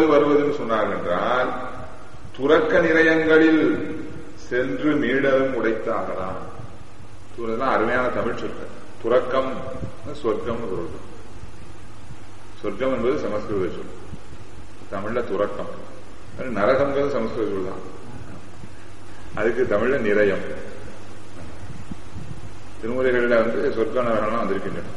வருவதுன்னு சொன்னார் என்றால் துறக்க நிலையங்களில் சென்று மீளவும் உடைத்தாகலாம். இதெல்லாம் அருமையான தமிழ் சொற்கள். துறக்கம் சொர்க்கம் சொல்றது. சொர்க்கம் என்பது சமஸ்கிருத சொல். தமிழ்ல துறக்கம். நரகம்ங்கிறது சமஸ்கிருத சொல் தான். அதுக்கு தமிழ்ல நிலையம். திருமுறைகள்ல சொர்க்க நரகம்லாம் வந்திருக்கின்றன.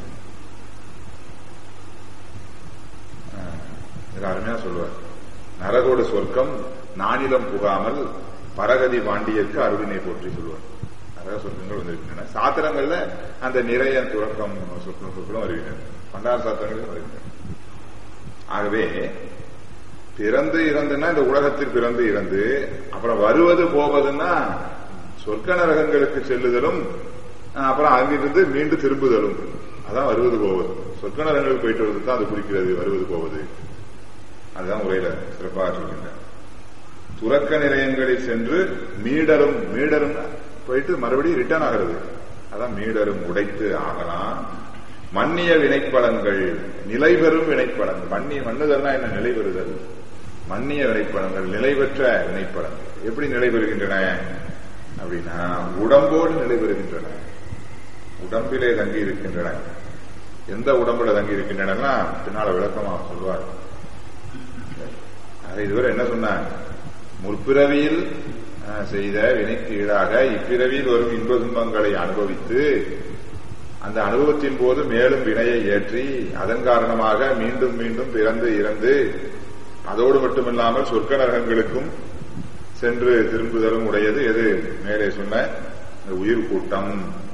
அருமையா சொல்லுவார். நரகோட சொர்க்கம் நானிலம் புகாமல் பரகதி பாண்டியருக்கு அருவினை போற்றி சொல்லுவார். நரக சொர்க்கங்கள் வந்திருக்கின்றன. சாத்திரங்கள்ல அந்த நிறைய துறக்கம் சொற்களும் வருகின்றன. பண்டார சாத்திரங்களும் வருகின்றன. ஆகவே பிறந்து இறந்துன்னா இந்த உலகத்தில் பிறந்து இறந்து அப்புறம் வருவது போவதுன்னா சொர்க்க நரகங்களுக்கு செல்லுதலும் அப்புறம் அங்கிருந்து மீண்டும் திரும்புதலும். அதான் வருவது போவது. சொர்க்க நரகங்களுக்கு போயிட்டு வருவது தான் அது குறிக்கிறது. வருவது போவது அதுதான் உரையில சிறப்பாக சொல்கின்ற. துறக்க நிலையங்களில் சென்று மீடரும் போயிட்டு மறுபடியும் ரிட்டர்ன் ஆகிறது. அதான் மீடரும் உடைத்து ஆகலாம். மன்னிய வினைப்பலன்கள் நிலை பெறும் வினைப்பலன்கள். மன்னுதல்னா என்ன? நிலை பெறுதல். மன்னிய வினைப்பலன்கள் நிலை பெற்ற வினைப்பலன்கள் எப்படி நிலை பெறுகின்றன அப்படின்னா உடம்போடு நிலை பெறுகின்றன. உடம்பிலே தங்கி இருக்கின்றன. எந்த உடம்புல தங்கி இருக்கின்றன பின்னால விளக்கமா சொல்வார். இதுவரை என்ன சொன்னாங்க? முற்பிறவியில் செய்த வினைக்கு ஈடாக இப்பிறவியில் வரும் இன்ப துன்பங்களை அனுபவித்து அந்த அனுபவத்தின் போது மேலும் வினையை ஏற்றி அதன் காரணமாக மீண்டும் மீண்டும் பிறந்து இறந்து அதோடு மட்டுமில்லாமல் சொர்க்க நரகங்களுக்கும் சென்று திரும்புதலும் உடையது எது? மேலே சொன்ன இந்த உயிர் கூட்டம்.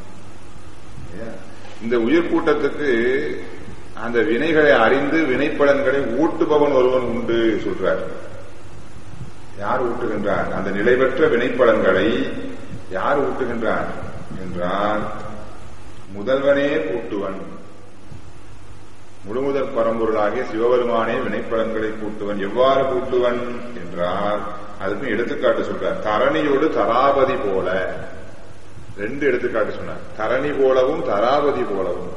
இந்த உயிர் கூட்டத்துக்கு அந்த வினைகளை அறிந்து வினைப்பலன்களை ஊட்டுபவன் ஒருவன் உண்டு சொல்றார். யார் ஊட்டுகின்றார்? அந்த நிலை பெற்ற வினைப்பலன்களை யார் ஊட்டுகின்றார் என்றால் முதல்வனே கூட்டுவன். முழுமுதல் பரம்பொருளாகிய சிவபெருமானே வினைப்பலன்களை கூட்டுவன். எவ்வாறு கூட்டுவன் என்றால் அதுக்கு எடுத்துக்காட்டு சொல்றார். தரணியோடு தராபதி போல. ரெண்டு எடுத்துக்காட்டு சொன்னார். தரணி போலவும் தராபதி போலவும்.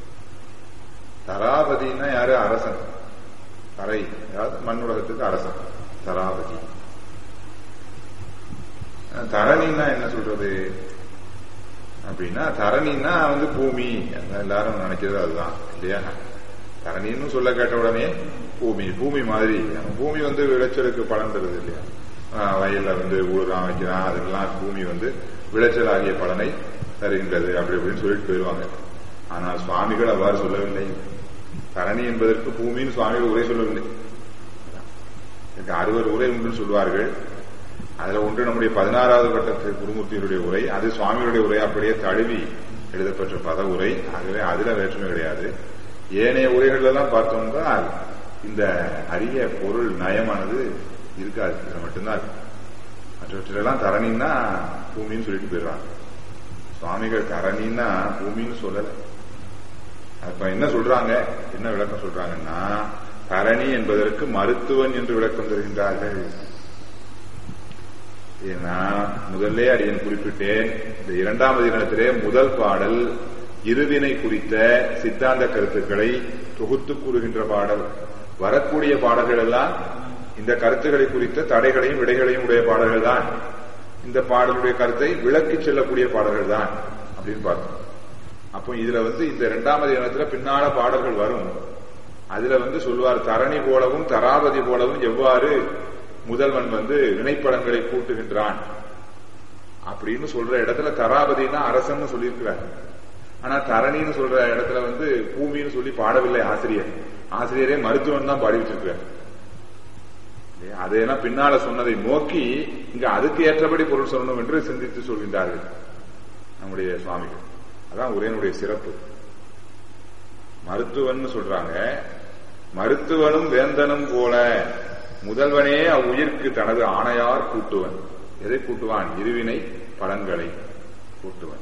தராபதினா யாரு? அரசன். தரை அதாவது மண்ணுலகத்துக்கு அரசன் தராபதி. தரணின்னா என்ன சொல்றது அப்படின்னா தரணின்னா பூமி. எல்லாரும் நினைக்கிறது அதுதான் இல்லையா? தரணின்னு சொல்ல கேட்ட உடனே பூமி மாதிரி. பூமி விளைச்சலுக்கு பலன் தருது இல்லையா? வயல்ல ஊழலாம் வைக்கிறான். அதெல்லாம் பூமி விளைச்சல் ஆகிய பலனை தருகின்றது அப்படி அப்படின்னு சொல்லிட்டு போயிடுவாங்க. ஆனால் சுவாமிகள் அவ்வாறு சொல்லவில்லை. தரணி என்பதற்கு பூமின்னு சுவாமிகள் உரை சொல்லவில்லை. 60 உரை உண்டு சொல்வார்கள். அதுல ஒன்று நம்முடைய 16வது கட்டத்து குருமூர்த்தியினுடைய உரை. அது சுவாமிகளுடைய உரை அப்படியே தழுவி எழுதப்பட்ட பத உரை. ஆகவே அதுல வேற்றுமை கிடையாது. ஏனைய உரைகள் எல்லாம் பார்த்தோம்னா இந்த அரிய பொருள் நயமானது இருக்காது. இது மட்டும்தான். மற்றவற்றெல்லாம் தரணின்னா பூமின்னு சொல்லிட்டு போயிடுறாங்க. சுவாமிகள் தரணின்னா பூமின்னு சொல்லல. அப்ப என்ன சொல்றாங்க? என்ன விளக்கம் சொல்றாங்கன்னா தரணி என்பதற்கு மருத்துவன் என்று விளக்கம் தருகின்றார்கள். ஏன்னா முதல்ல அடியன் குறிப்பிட்டேன். இந்த 2வது தினத்திலே முதல் பாடல் இருவினை குறித்த சித்தாந்த கருத்துக்களை தொகுத்து கூறுகின்ற பாடல். வரக்கூடிய பாடல்கள் எல்லாம் இந்த கருத்துக்களை குறித்த தடைகளையும் விடைகளையும் உடைய பாடல்கள் தான். இந்த பாடலுடைய கருத்தை விளக்கி செல்லக்கூடிய பாடல்கள் தான் அப்படின்னு பார்த்தோம். அப்போ இதுல இந்த 2வது தினத்துல பின்னால பாடல்கள் வரும். அதுல சொல்வார் தரணி போலவும் தராபதி போலவும் எவ்வாறு முதல்வன் வினைப்பலன்களை கூட்டுகின்றான் அப்படின்னு சொல்ற இடத்துல தராபதினா அரசன் சொல்லியிருக்கிறார். ஆனா தரணின்னு சொல்ற இடத்துல பூமின்னு சொல்லி பாடவில்லை ஆசிரியர். ஆசிரியரே மருத்துவன் தான் பாடி வச்சிருக்கிறார். அதெல்லாம் பின்னால சொன்னதை நோக்கி இங்க அதுக்கு ஏற்றபடி பொருள் சொல்லணும் என்று சிந்தித்து சொல்கின்றார்கள் நம்முடைய சுவாமிகள். அதான் உரையினுடைய சிறப்பு. மருத்துவன் சொல்றாங்க. மருத்துவனும் வேந்தனும் போல முதல்வனே அவ்வுயிர்க்கு தனது ஆணையார் கூட்டுவன். எதை கூட்டுவான்? இருவினை பலன்களை கூட்டுவன்.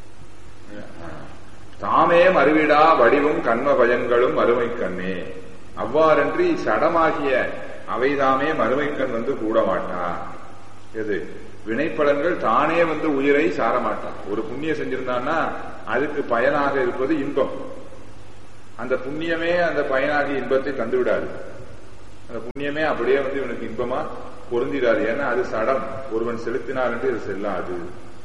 தாமே மறுவிடா வடிவும் கண்ம பயன்களும் மறுமை கண்ணே. அவ்வாறன்றி சடமாகிய அவைதாமே மறுமைக்கண் கூட மாட்டா. எது? வினைப்பலன்கள் தானே உயிரை சாரமாட்டான். ஒரு புண்ணியம் செஞ்சிருந்தான்னா அதுக்கு பயனாக இருப்பது இன்பம். அந்த புண்ணியமே அந்த பயனாகிய இன்பத்தை தந்து விடாது. அந்த புண்ணியமே அப்படியே வந்து இவனுக்கு இன்பமா பொருந்திடாது. ஏன்னா அது சடம், ஒருவன் செலுத்தினார் என்று இது செல்லாது.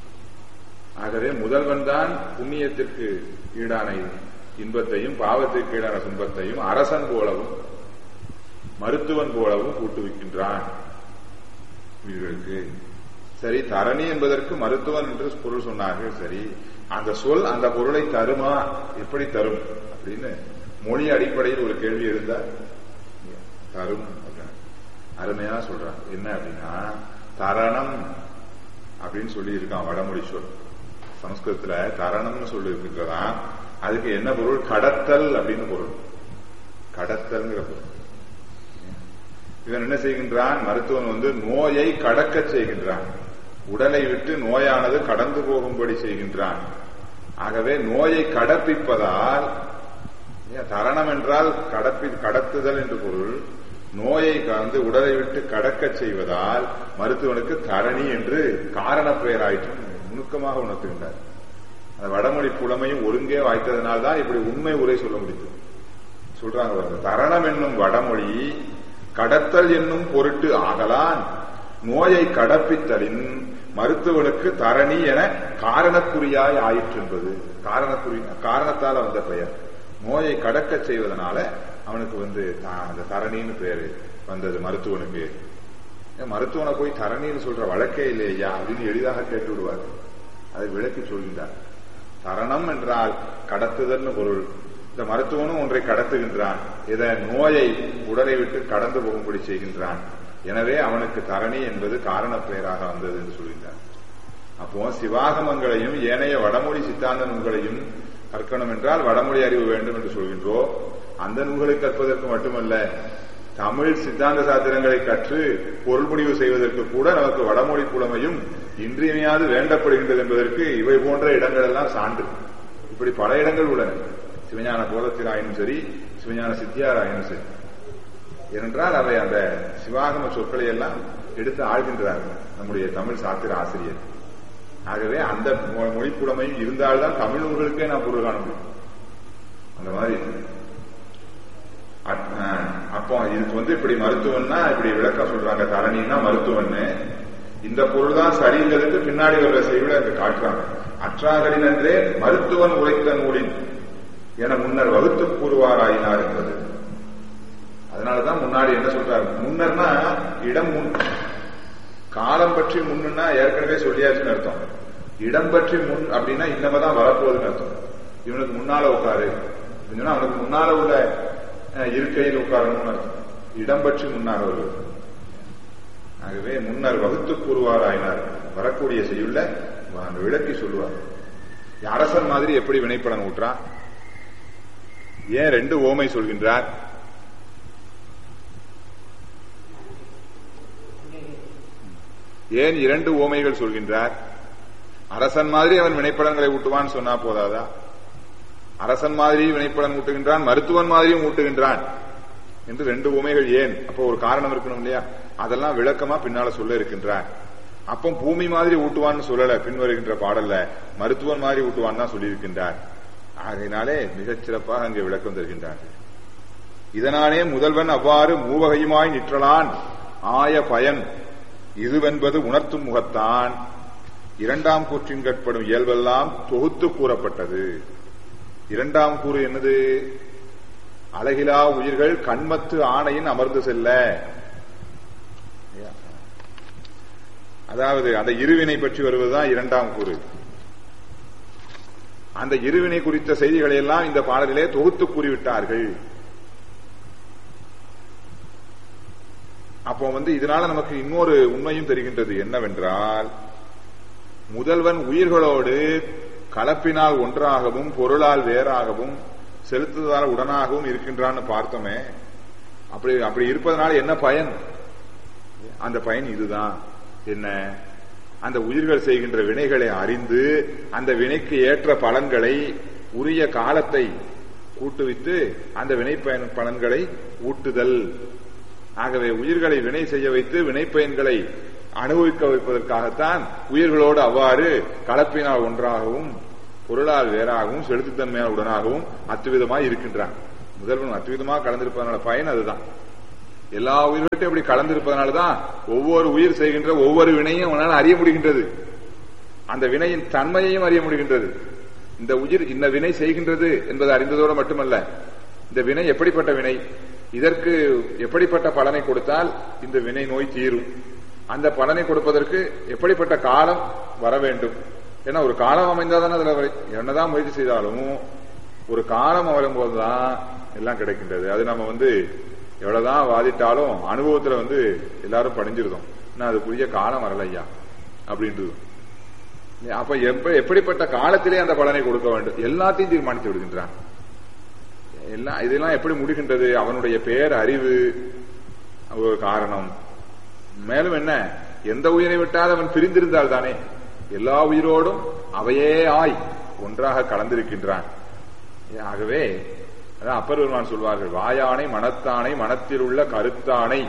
ஆகவே முதல்வன் தான் புண்ணியத்திற்கு ஈடான இன்பத்தையும் பாவத்திற்கு ஈடான துன்பத்தையும் அரசன் போலவும் மருத்துவன் போலவும் கூட்டுவிக்கின்றான் உயிர்களுக்கு. சரி, தரணி என்பதற்கு மருத்துவன் என்று பொருள் சொன்னார்கள். சரி, அந்த சொல் அந்த பொருளை தருமா? எப்படி தரும் அப்படின்னு மொழி அடிப்படையில் ஒரு கேள்வி இருந்தா தரும். அருமையா சொல்றான். என்ன அப்படின்னா, தரணம் அப்படின்னு சொல்லி இருக்கான் வடமொழி சொல். சமஸ்கிருதத்துல தரணம்னு சொல்லி இருக்கிறதா, அதுக்கு என்ன பொருள்? கடத்தல் அப்படின்னு பொருள். கடத்தல்ங்கிற பொருள். இவன் என்ன செய்கின்றான்? மருத்துவன் வந்து நோயை கடக்க செய்கின்றான். உடலை விட்டு நோயானது கடந்து போகும்படி செய்கின்றான். ஆகவே நோயை கடப்பிப்பதால், தரணம் என்றால் கடத்துதல் என்று பொருள். நோயை வந்து உடலை விட்டு கடக்க செய்வதால் மருத்துவனுக்கு தரணி என்று காரண பெயராயிற்று நுணுக்கமாக உணர்த்துகின்றார். அந்த வடமொழி புலமையும் ஒருங்கே வாய்த்ததனால்தான் இப்படி உண்மை உரை சொல்ல முடியும். சொல்றாங்க, தரணம் என்னும் வடமொழி கடத்தல் என்னும் பொருட்டு ஆகலான் நோயை கடப்பித்தலின் மருத்துவனுக்கு தரணி என காரணக்குறியாய் ஆயிற்று என்பது. காரணத்தால் வந்த பெயர். நோயை கடக்க செய்வதனால அவனுக்கு வந்து அந்த தரணின்னு பேரு வந்தது மருத்துவனுக்கு. மருத்துவனை போய் தரணின்னு சொல்ற வழக்கே இல்லையா அப்படின்னு எளிதாக கேட்டு விடுவார். அதை விளக்கி சொல்கின்றார். தரணம் என்றால் கடத்துதல்னு பொருள். இந்த மருத்துவனும் ஒன்றை கடத்துகின்றான். இதை நோயை உடலை விட்டு கடந்து போகும்படி செய்கின்றான். எனவே அவனுக்கு தரணி என்பது காரண பெயராக வந்தது என்று சொல்கின்றார். அப்போ சிவாகமங்களையும் ஏனைய வடமொழி சித்தாந்த நூல்களையும் கற்கணும் என்றால் வடமொழி அறிவு வேண்டும் என்று சொல்கின்றோம். அந்த நூல்களை கற்பதற்கு மட்டுமல்ல, தமிழ் சித்தாந்த சாத்திரங்களை கற்று பொருள் முடிவு செய்வதற்கு கூட நமக்கு வடமொழி புலமையும் இன்றியமையாது வேண்டப்படுகின்றது என்பதற்கு இவை போன்ற இடங்கள் எல்லாம் சான்று. இப்படி பல இடங்கள் உள்ளன. சிவஞான போதத்திலாயினும் சரி, சிவஞான சித்தியாராயினும் சரி. ஏனென்றால் அவை அந்த சிவாகம சொற்களை எல்லாம் எடுத்து ஆழ்கின்றார்கள் நம்முடைய தமிழ் சாத்திர ஆசிரியர். ஆகவே அந்த மொழி புலமையும் இருந்தால்தான் தமிழ் நூல்களுக்கே நான் பொருள் காண முடியும். அந்த மாதிரி அப்போ இதுக்கு வந்து இப்படி மருத்துவன்னா இப்படி விளக்கம் சொல்றாங்க. தரணின்னா மருத்துவன்னு இந்த பொருள் தான் சரிங்கிறதுக்கு பின்னாடி வர்ற செய்திகளை அங்க காட்டுறாங்க. அற்றாகலின் என்றே மருத்துவன் உரைத்த நூலின் என முன்னர் வகுத்து கூறுவாராயினார் என்பது. அதனாலதான் முன்னாடி என்ன சொல்றாரு? முன்னர்னா இடம் முன், காலம் பற்றி முன்னுன்னா ஏற்கனவே சொல்லியாச்சுன்னு அர்த்தம். இடம் பற்றி முன் அப்படின்னா இன்னமதான் வரப்போகுதுன்னு அர்த்தம். இவனுக்கு முன்னால உட்காரு அப்படின்னா அவனுக்கு முன்னால உள்ள இருக்கையில் உட்காரணும்னு அர்த்தம். இடம் பற்றி முன்னாக வருவது. ஆகவே முன்னர் வகுத்து கூறுவாராயினார் வரக்கூடிய செய்யுள்ள விளக்கி சொல்லுவார். அரசன் மாதிரி எப்படி வினைப்படன் ஊற்றான்? ஏன் ரெண்டு ஓமை சொல்கின்றார்? ஏன் இரண்டு ஓமைகள் சொல்கின்றார்? அரசன் மாதிரி அவன் வினைப்படங்களை ஊட்டுவான் சொன்னா போதாதா? அரசன் மாதிரி வினைப்படன் ஊட்டுகின்றான், மருத்துவன் மாதிரியும் ஊட்டுகின்றான் என்று ரெண்டு உமைகள் ஏன்? அப்போ ஒரு காரணம் இருக்கணும் இல்லையா? அதெல்லாம் விளக்கமா பின்னால சொல்ல இருக்கின்றார். அப்போ பூமி மாதிரி ஊட்டுவான்னு சொல்லல, பின்வருகின்ற பாடல்ல மருத்துவன் மாதிரி ஊட்டுவான் தான் சொல்லியிருக்கின்றார். ஆகையினாலே மிகச் சிறப்பாக அங்கே விளக்கம் தருகின்றார்கள். இதனாலே முதல்வன் அவ்வாறு மூவகையுமாய் நிற்றலான் ஆய பயன் இதுவென்பது உணர்த்தும் முகத்தான் இரண்டாம் கூற்றின் கட்படும் இயல்பெல்லாம் தொகுத்து கூறப்பட்டது. இரண்டாம் கூறு என்னது? அழகிலா உயிர்கள் கண்மத்து ஆணையின் அமர்ந்து செல்ல. அதாவது அந்த இருவினை பற்றி வருவதுதான் இரண்டாம் கூறு. அந்த இருவினை குறித்த செய்திகளை எல்லாம் இந்த பாடலிலே தொகுத்து கூறிவிட்டார்கள். அப்போ இதனால நமக்கு இன்னொரு உண்மையும் தெரிகின்றது. என்னவென்றால், முதல்வன் உயிர்களோடு கலப்பினால் ஒன்றாகவும் பொருளால் வேறாகவும் செலுத்துவதால் உடனாகவும் இருக்கின்றான்னு பார்த்தோமே. அப்படி இருப்பதனால என்ன பயன்? அந்த பயன் இதுதான். என்ன? அந்த உயிர்கள் செய்கின்ற வினைகளை அறிந்து அந்த வினைக்கு ஏற்ற பலன்களை உரிய காலத்தை கூட்டுவித்து அந்த வினை பலன்களை ஊட்டுதல். ஆகவே உயிர்களை வினை செய்ய வைத்து வினை பயன்களை அனுபவிக்க வைப்பதற்காகத்தான் உயிர்களோடு அவ்வாறு கலப்பினால் ஒன்றாகவும் பொருளால் வேறாகவும் செலுத்துத்தன்மையால் உடனாகவும் அத்துவிதமாய் இருக்கின்றான். முதல்வன் அத்துவிதமாக கலந்திருப்பதனால பயன் அதுதான். எல்லா உயிர்கள்ட்டும் இப்படி கலந்திருப்பதனாலதான் ஒவ்வொரு உயிர் செய்கின்ற ஒவ்வொரு வினையும் அவனால் அறிய முடிகின்றது. அந்த வினையின் தன்மையையும் அறிய முடிகின்றது. இந்த உயிர் இந்த வினை செய்கின்றது என்பதை அறிந்ததோடு மட்டுமல்ல, இந்த வினை எப்படிப்பட்ட வினை, இதற்கு எப்படிப்பட்ட பலனை கொடுத்தால் இந்த வினை நோய் தீரும், அந்த பலனை கொடுப்பதற்கு எப்படிப்பட்ட காலம் வர வேண்டும். ஏன்னா ஒரு காலம் அமைந்தாதானே அதுல என்னதான் முயற்சி செய்தாலும் ஒரு காலம் வரும்போதுதான் எல்லாம் கிடைக்கின்றது. அது நம்ம எவ்வளவுதான் வாதிட்டாலும் அனுபவத்துல எல்லாரும் படிஞ்சிருந்தோம். அதுக்குரிய காலம் வரல ஐயா அப்படின்றது. அப்ப எப்படிப்பட்ட காலத்திலே அந்த பலனை கொடுக்க வேண்டும் எல்லாத்தையும் தீர்மானித்து விடுகின்றான். இதெல்லாம் எப்படி முடிகின்றது? அவனுடைய பேர் அறிவு ஒரு காரணம். மேலும் என்ன, எந்த உயிரை விட்டால் அவன் பிரிந்திருந்தால் தானே எல்லா உயிரோடும் அவையே ஆய் ஒன்றாக கலந்திருக்கின்றான். ஆகவே அதான் அப்பர் பெருமான் சொல்வார்கள், வாயானை மனத்தானை மனத்தில் உள்ள கருத்தானை.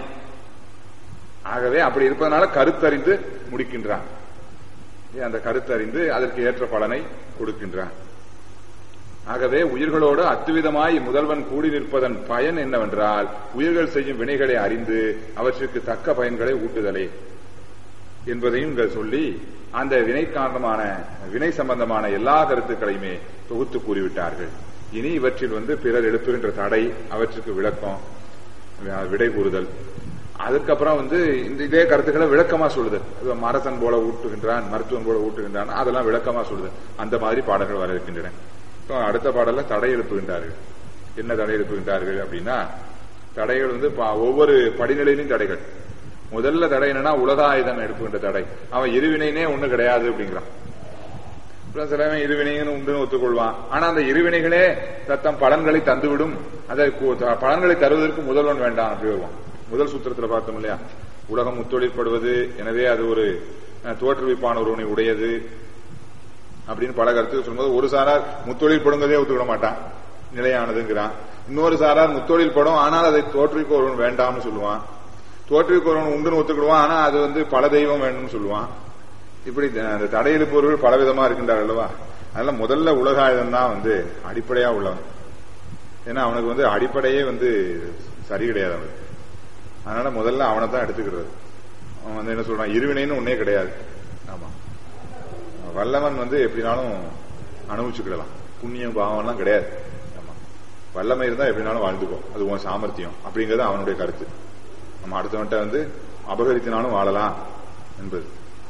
ஆகவே அப்படி இருப்பதனால கருத்தறிந்து முடிக்கின்றான். அந்த கருத்தறிந்து அதற்கு ஏற்ற பலனை கொடுக்கின்றான். ஆகவே உயிர்களோடு அத்துவிதமாய் முதல்வன் கூடி நிற்பதன் பயன் என்னவென்றால், உயிர்கள் செய்யும் வினைகளை அறிந்து அவற்றுக்கு தக்க பயன்களை ஊட்டுதலே என்பதையும் சொல்லி அந்த வினை காரணமான வினை சம்பந்தமான எல்லா கருத்துக்களையுமே தொகுத்து கூறிவிட்டார்கள். இனி இவற்றில் பிறர் எழுப்புகின்ற தடை, அவற்றுக்கு விளக்கம், விடை கூறுதல், அதுக்கப்புறம் இதே கருத்துக்களை விளக்கமா சொல்லுதல். அரசன் போல ஊட்டுகின்றான், மருத்துவன் போல ஊட்டுகின்றான், அதெல்லாம் விளக்கமா சொல்லுதல். அந்த மாதிரி பாடல்கள் வர இருக்கின்றன. அடுத்த பாடல்ல தடை எழுப்புகின்றார்கள். என்ன தடை எழுப்புகின்றார்கள் அப்படின்னா, தடைகள் ஒவ்வொரு படிநிலையிலும் தடைகள். முதல்ல தடை என்னன்னா உலகாயுதம் எழுப்புகின்ற தடை. அவன் இருவினைனே ஒண்ணு கிடையாது அப்படிங்கிறான். சிலவன் இருவினைன்னு உண்டுன்னு ஒத்துக்கொள்வான். ஆனா அந்த இருவினைகளே தத்தம் பலன்களை தந்துவிடும், அதை பலன்களை தருவதற்கு முதல்வன் வேண்டாம் அப்படி வருவான். முதல் சூத்திரத்துல பார்த்தோம் இல்லையா, உலகம் முத்தொழிற்படுவது, எனவே அது ஒரு தோற்றுவிப்பான ஒருவனை உடையது அப்படின்னு பல கருத்து சொல்லும்போது, ஒரு சாரார் முத்தொழில் படுங்கிறதே ஒத்துக்கிட மாட்டான், நிலையானதுங்கிறான். இன்னொரு சாரார் முத்தொழில் படும், ஆனால் அதை தோற்றுவிக்க ஒருவன் வேண்டாம்னு சொல்லுவான். தோற்றுவிக்க ஒருவன் உண்டுன்னு ஒத்துக்கிடுவான், ஆனா அது பல தெய்வம் வேணும்னு சொல்லுவான். இப்படி அந்த தடை எழுப்பவர்கள் பலவிதமா இருக்கின்றார்கள் அல்லவா. அதனால முதல்ல உலகாயுதம் தான் அடிப்படையா உள்ளவன். ஏன்னா அவனுக்கு அடிப்படையே சரி கிடையாது அவனுக்கு. அதனால முதல்ல அவனை தான் எடுத்துக்கிறது. அவன் என்ன சொல்றான், இருவினைன்னு ஒன்னே கிடையாது. ஆமா, வல்லவன் எப்படினாலும் அனுபவிச்சுக்கிடலாம், புண்ணியம் பாவம்லாம் கிடையாது. ஆமா, வல்லமை இருந்தா எப்படினாலும் வாழ்ந்துக்கும், அது உன் சாமர்த்தியம் அப்படிங்கிறது அவனுடைய கருத்து. நம்ம அடுத்தவன்ட்ட அபகரித்தினாலும் வாழலாம் என்பது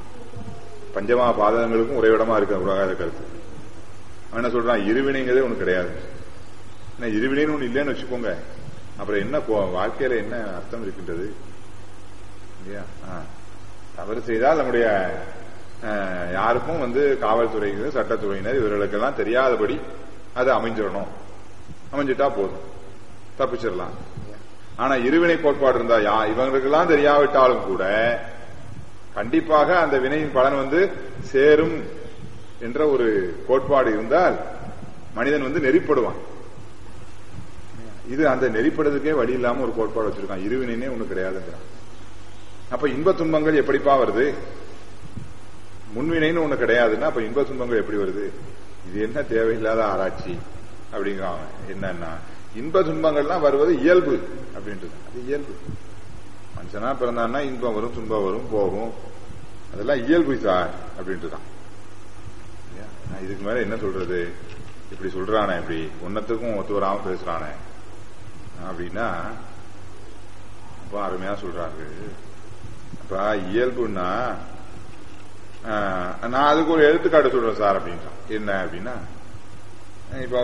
பஞ்சமா பாதகங்களுக்கும் உறைவிடமா இருக்க உலகாத கருத்து. அவன் என்ன சொல்றான், இருவினைங்கிறதே ஒண்ணு கிடையாது. இருவினைன்னு ஒண்ணு இல்லைன்னு வச்சுக்கோங்க, அப்புறம் என்ன வாழ்க்கையில என்ன அர்த்தம் இருக்கின்றது இல்லையா? தவறு செய்தால் நம்முடைய யாருக்கும் காவல்துறை, சட்டத்துறையினர் இவர்களுக்கெல்லாம் தெரியாதபடி அது அமைஞ்சிடணும், அமைஞ்சிட்டா போதும், தப்பிச்சிடலாம். ஆனா இருவினை கோட்பாடு இருந்தா இவங்களுக்கெல்லாம் தெரியாவிட்டாலும் கூட கண்டிப்பாக அந்த வினையின் பலன் சேரும் என்ற ஒரு கோட்பாடு இருந்தால் மனிதன் நெறிப்படுவான். இது அந்த நெறிப்படுறதுக்கே வழி இல்லாம ஒரு கோட்பாடு வச்சிருக்கான், இருவினைனே ஒண்ணு கிடையாதுங்கிறான். அப்ப இன்ப துன்பங்கள் எப்படிப்பா வருது? முன்வினைன்னு ஒண்ணு கிடையாதுன்னா அப்ப இன்ப துன்பங்கள் எப்படி வருது? இது என்ன தேவையில்லாத ஆராய்ச்சி அப்படிங்கிறான். என்னன்னா இன்ப துன்பங்கள்லாம் வருவது இயல்பு அப்படின்றது. அது இயல்பு. மனுஷனா பிறந்தான்னா இன்பம் வரும், துன்பம் வரும், போகும், அதெல்லாம் இயல்பு சார் அப்படின்ட்டுதான். இதுக்கு மேல என்ன சொல்றது? இப்படி சொல்றானே, இப்படி ஒன்னத்துக்கும் ஒத்து வராம பேசுறானே அப்படின்னா அப்ப அருமையா சொல்றாங்க. அப்ப இயல்புன்னா நான் அதுக்கு ஒரு எடுத்துக்காட்டு சொல்றேன் சார் அப்படின்றான். என்ன அப்படின்னா, இப்ப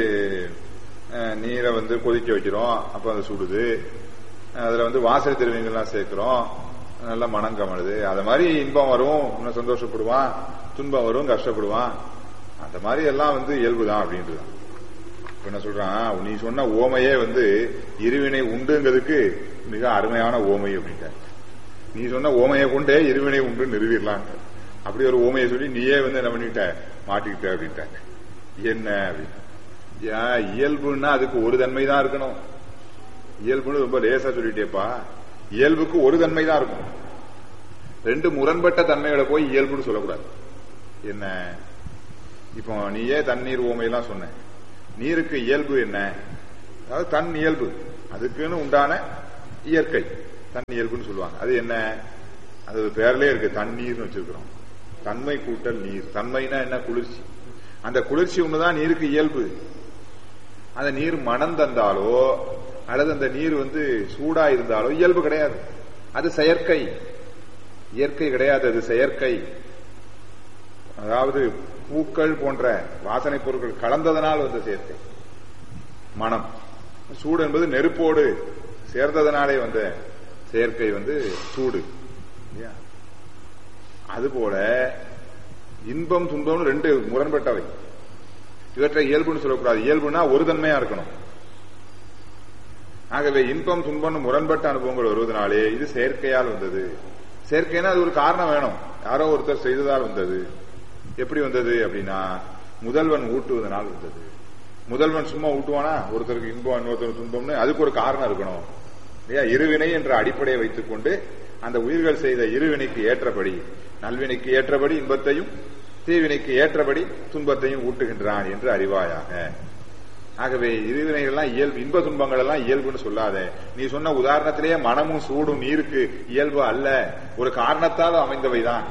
நீரை கொதிக்க வைக்கிறோம், அப்ப அது சுடுது, அதுல வாசனை திரவியங்கள்லாம் சேர்க்கிறோம், நல்ல மனம் கமழுது. அது மாதிரி இன்பம் வரும், இன்னும் சந்தோஷப்படுவான், துன்பம் வரும், கஷ்டப்படுவான். அந்த மாதிரி எல்லாம் இயல்புதான் அப்படின்றது. என்ன சொல்றான், நீ சொன்ன ஓமையே இருவினை உண்டுங்கிறதுக்கு மிக அருமையான ஓமை அப்படின்ட்ட. நீ சொன்ன ஓமையை கொண்டே இருவினை உண்டு நிறுவிடலாம். அப்படி ஒரு ஓமையை சொல்லி நீயே என்ன பண்ணிட்ட, மாட்டிக்கிட்ட அப்படின்ட்டாங்க. என்ன அப்படின்னு, இயல்புன்னா அதுக்கு ஒரு தன்மை தான் இருக்கணும். இயல்புன்னு ரொம்ப லேசா சொல்லிட்டேப்பா. இயல்புக்கு ஒரு தன்மை தான் இருக்கும். ரெண்டு முரண்பட்ட தன்மைகளை போய் இயல்புன்னு சொல்லக்கூடாது. என்ன, இப்போ நீயே தண்ணீர் ஓமையெல்லாம் சொன்ன, நீருக்கு இயல்பு என்ன? அதாவது தன் இயல்பு, அதுக்குன்னு உண்டான இயற்கை தன்னியல்புன்னு சொல்லுவாங்க. அது என்ன? அது பேர்லயே இருக்கு, தண்ணீர்னு வச்சிருக்கிறோம். தன்மை கூட்டல் நீர். தன்மைனா என்ன? குளிர்ச்சி. அந்த குளிர்ச்சி ஒண்ணுதான் நீருக்கு இயல்பு. அந்த நீர் மனம் தந்தாலோ அல்லது அந்த நீர் சூடா இருந்தாலோ இயல்பு கிடையாது. அது செயற்கை, இயற்கை கிடையாது, அது செயற்கை. அதாவது பூக்கள் போன்ற வாசனை பொருட்கள் கலந்ததனால் வந்த செயற்கை மனம். சூடு என்பது நெருப்போடு சேர்ந்ததனாலே வந்த செயற்கை சூடு. அதுபோல இன்பம் துன்பம் ரெண்டு முரண்பட்டவை. இவற்றை இயல்புன்னு சொல்லக்கூடாது. இயல்புனா ஒரு தன்மையா இருக்கணும். ஆகவே இன்பம் துன்பம் முரண்பட்ட அனுபவங்கள் வருவதனாலே இது செயற்கையால் வந்தது. செயற்கைனா அது ஒரு காரணம் வேணும். யாரோ ஒருத்தர் செய்ததால் வந்தது. எப்படி வந்தது அப்படின்னா, முதல்வன் ஊட்டுவதனால் வந்தது. முதல்வன் சும்மா ஊட்டுவானா? ஒருத்தருக்கு இன்பம் இன்னொருத்தருக்கு துன்பம்னு அதுக்கு ஒரு காரணம் இருக்கணும் இல்லையா? இருவினை என்ற அடிப்படையை வைத்துக் கொண்டு அந்த உயிர்கள் செய்த இருவினைக்கு ஏற்றபடி, நல்வினைக்கு ஏற்றபடி இன்பத்தையும் தீவினைக்கு ஏற்றபடி துன்பத்தையும் ஊட்டுகின்றான் என்று அறிவாயாக. ஆகவே இருவினைகள்லாம் இயல்பு, இன்ப துன்பங்கள் எல்லாம் இயல்புன்னு சொல்லாத. நீ சொன்ன உதாரணத்திலேயே மனமும் சூடும் நீருக்கு இயல்பு அல்ல, ஒரு காரணத்தால் அமைந்தவைதான்.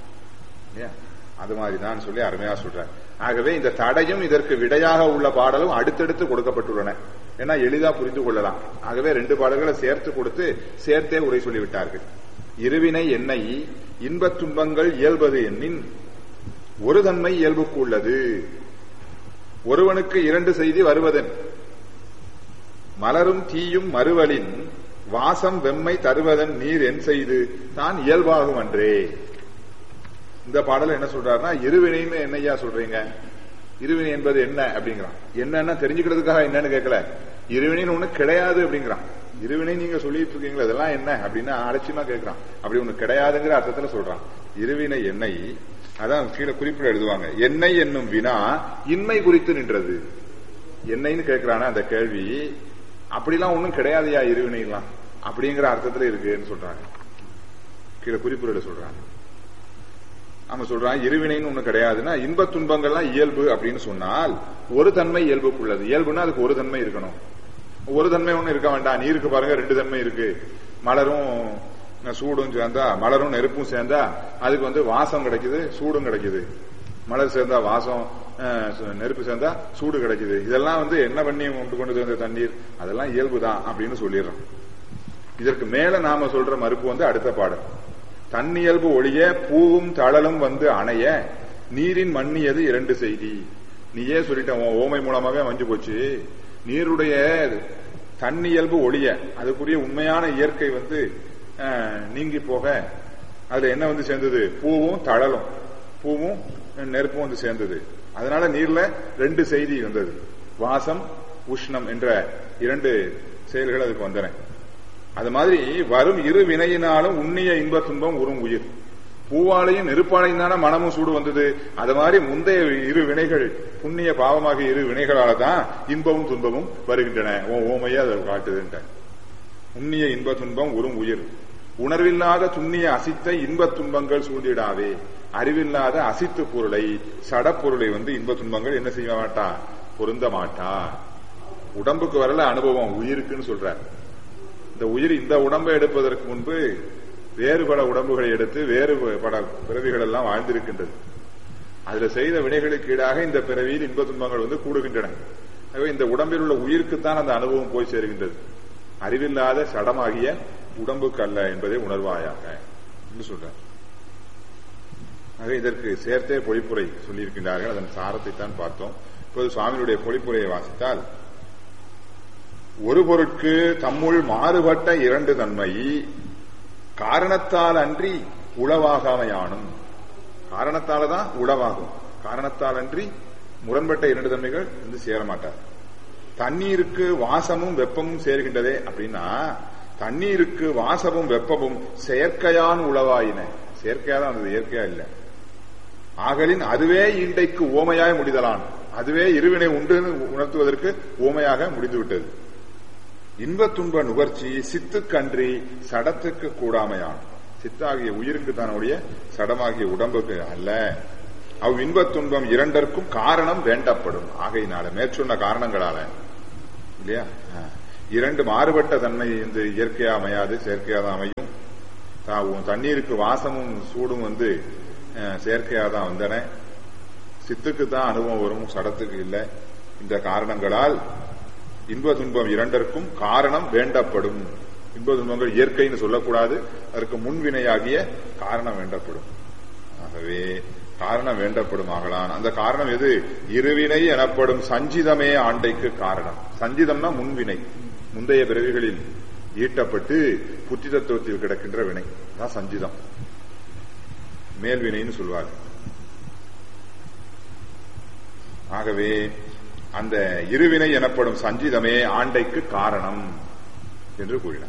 அது மாதிரிதான் சொல்லி அருமையா சொல்ற. ஆகவே இந்த தடையும் இதற்கு விடையாக உள்ள பாடலும் அடுத்தடுத்து கொடுக்கப்பட்டுள்ளன. ஏன்னா எளிதா புரிந்து கொள்ளலாம். ஆகவே ரெண்டு பாடல்களை சேர்த்து கொடுத்து சேர்த்தே உரை சொல்லிவிட்டார்கள். இருவினை என்னை இன்பத் துன்பங்கள் இயல்பது எண்ணின் ஒரு தன்மை இயல்புக்கு உள்ளது. ஒருவனுக்கு இரண்டு செய்தி வருவதன் மலரும் தீயும் மறுவலின் வாசம் வெம்மை தருவதன் நீர் என் செய்து தான் இயல்பாகும் அன்றே. இந்த பாடல் என்ன சொல்றாருன்னா, இருவினைன்னு என்னையா சொல்றீங்க? இருவினை என்பது என்ன அப்படிங்கிறான். என்னன்னா தெரிஞ்சுக்கிறதுக்காக என்னன்னு கேட்கல. இருவினைன்னு ஒண்ணு கிடையாது அப்படிங்கிறான். இருவினை நீங்க சொல்லிட்டு இருக்கீங்களா, இதெல்லாம் என்ன அப்படின்னா அலட்சியமா கேட்கிறான். அப்படி ஒண்ணு கிடையாதுங்கிற அர்த்தத்துல சொல்றான். இருவினை என்னை, அதான் கீழே குறிப்பிட எழுதுவாங்க, என்னை என்னும் வினா இன்மை குறித்து நின்றது. என்னைன்னு கேட்கிறானா அந்த கேள்வி, அப்படிலாம் ஒண்ணும் கிடையாதுயா இருவினைலாம் அப்படிங்கிற அர்த்தத்துல இருக்குன்னு சொல்றாங்க. கீழே குறிப்பிட சொல்றாங்க. நம்ம சொல்றான் இருவினைன்னு ஒண்ணு கிடையாதுன்னா இன்பத் துன்பங்கள்லாம் இயல்பு அப்படின்னு சொன்னால் ஒரு தன்மை இயல்புக்குள்ளது. இயல்புன்னா அதுக்கு ஒரு தன்மை இருக்கணும். ஒரு தன்மை ஒண்ணு இருக்க வேண்டாம். நீருக்கு பாருங்க ரெண்டு தன்மை இருக்கு. மலரும் சூடும் சேர்ந்தா, மலரும் நெருப்பும் சேர்ந்தா அதுக்கு வாசம் கிடைக்குது, சூடும் கிடைக்குது. மலர் சேர்ந்தா வாசம், நெருப்பு சேர்ந்தா சூடு கிடைக்குது. இதெல்லாம் என்ன பண்ணி கொண்டு வந்த தண்ணீர், அதெல்லாம் இயல்புதான் அப்படின்னு சொல்லிடுறோம். இதற்கு மேல நாம சொல்ற மறுப்பு அடுத்த பாடல். தன்னியல்பு ஒளிய பூவும் தழலும் அணைய நீரின் மண்ணியது இரண்டு செய்தி. நீயே சொல்லிட்ட, ஓமை மூலமாவே அமைஞ்சு போச்சு. நீருடைய தன்னியல்பு ஒளிய, அதுக்குரிய உண்மையான இயற்கை நீங்கி போக அதுல என்ன சேர்ந்தது? பூவும் தழலும், பூவும் நெருப்பும் சேர்ந்தது. அதனால நீர்ல ரெண்டு செய்தி வந்தது. வாசம் உஷ்ணம் என்ற இரண்டு செயல்கள் அதுக்கு வந்தன. அது மாதிரி வரும் இரு வினையினாலும் உண்ணிய இன்ப துன்பம் உறும் உயிர். பூவாலையும் நெருப்பாலையும் தானே மனமும் சூடு வந்தது. அது மாதிரி முந்தைய இரு வினைகள், புண்ணிய பாவமாகிய இரு வினைகளால தான் இன்பமும் துன்பமும் வருகின்றன. ஓமையா அதை காட்டுதுன்ற. உண்ணிய இன்ப துன்பம் உறும் உயிர். உணர்வில்லாத துண்ணிய அசித்த இன்ப துன்பங்கள் சூழ்ந்திடாவே. அறிவில்லாத அசித்து பொருளை, சடப்பொருளை இன்ப துன்பங்கள் என்ன செய்ய மாட்டா? பொருந்த மாட்டா. உடம்புக்கு வரல அனுபவம், உயிருக்குன்னு சொல்ற. இந்த உயிர் இந்த உடம்பை எடுப்பதற்கு முன்பு வேறு பல உடம்புகளை எடுத்து வேறு பல பிறவிகள் எல்லாம் வாழ்ந்திருக்கின்றது. அதுல செய்த வினைகளுக்கு ஈடாக இந்த பிறவியில் இன்ப துன்பங்கள் கூடுகின்றன. ஆகவே இந்த உடம்பில் உள்ள உயிருக்குத்தான் அந்த அனுபவம் போய் சேருகின்றது. அறிவில்லாத சடமாகிய உடம்புக்கு அல்ல என்பதை உணர்வாயாக என்று சொல்றார். ஆக இதற்கு சேர்த்தே பொழிப்புரை சொல்லியிருக்கின்றார்கள். அதன் சாரத்தை தான் பார்த்தோம். இப்போது சுவாமியுடைய பொழிப்புரையை வாசித்தால், ஒரு பொருட்கு தம்முள் மாறுபட்ட இரண்டு தன்மை காரணத்தால் அன்றி உளவாகாமையானும். காரணத்தால்தான் உளவாகும். காரணத்தால் அன்றி முரண்பட்ட இரண்டு தன்மைகள் சேரமாட்டார். தண்ணீருக்கு வாசமும் வெப்பமும் சேர்கின்றதே அப்படின்னா, தண்ணீருக்கு வாசமும் வெப்பமும் செயற்கையான உளவாயின. செயற்கையாதான் வந்தது, இயற்கையா இல்ல. ஆகலின் அதுவே ஈண்டைக்கு ஓமையாய் முடிதலான். அதுவே இருவினை உண்டு உணர்த்துவதற்கு ஓமையாக முடிந்துவிட்டது. இன்பத் துன்ப நுகர்ச்சி சித்துக்கன்றி சடத்துக்கு கூடாமையான். சித்தாகிய உயிருக்கு தானுடைய சடமாகிய உடம்புக்கு அல்ல. அவ் இன்பத் துன்பம் இரண்டற்கும் காரணம் வேண்டப்படும். ஆகையினால மேற்சொன்ன காரணங்களால இல்லையா, இரண்டு மாறுபட்ட தன்மை இந்த இயற்கையா அமையாது, செயற்கையாதான் அமையும். தண்ணீருக்கு வாசமும் சூடும் செயற்கையாதான் வந்தன. சித்துக்கு தான் அனுபவம் வரும், சடத்துக்கு இல்லை. இந்த காரணங்களால் இன்ப துன்பம் இரண்டற்கும் காரணம் வேண்டப்படும். இன்ப துன்பங்கள் இயற்கைன்னு சொல்லக்கூடாது, அதற்கு முன்வினையாகிய காரணம் வேண்டப்படும். ஆகவே காரணம் வேண்டப்படும் ஆகலான். அந்த காரணம் எது? இருவினை எனப்படும் சஞ்சிதமே ஆண்டைக்கு காரணம். சஞ்சிதம்னா முன்வினை, முந்தைய பிறவிகளில் ஈட்டப்பட்டு புத்தி தத்துவத்தில் கிடக்கின்ற வினை தான் சஞ்சிதம். மேல்வினைன்னு சொல்வார். ஆகவே அந்த இருவினை எனப்படும் சஞ்சிதமே ஆண்டைக்கு காரணம் என்று கூறினார்.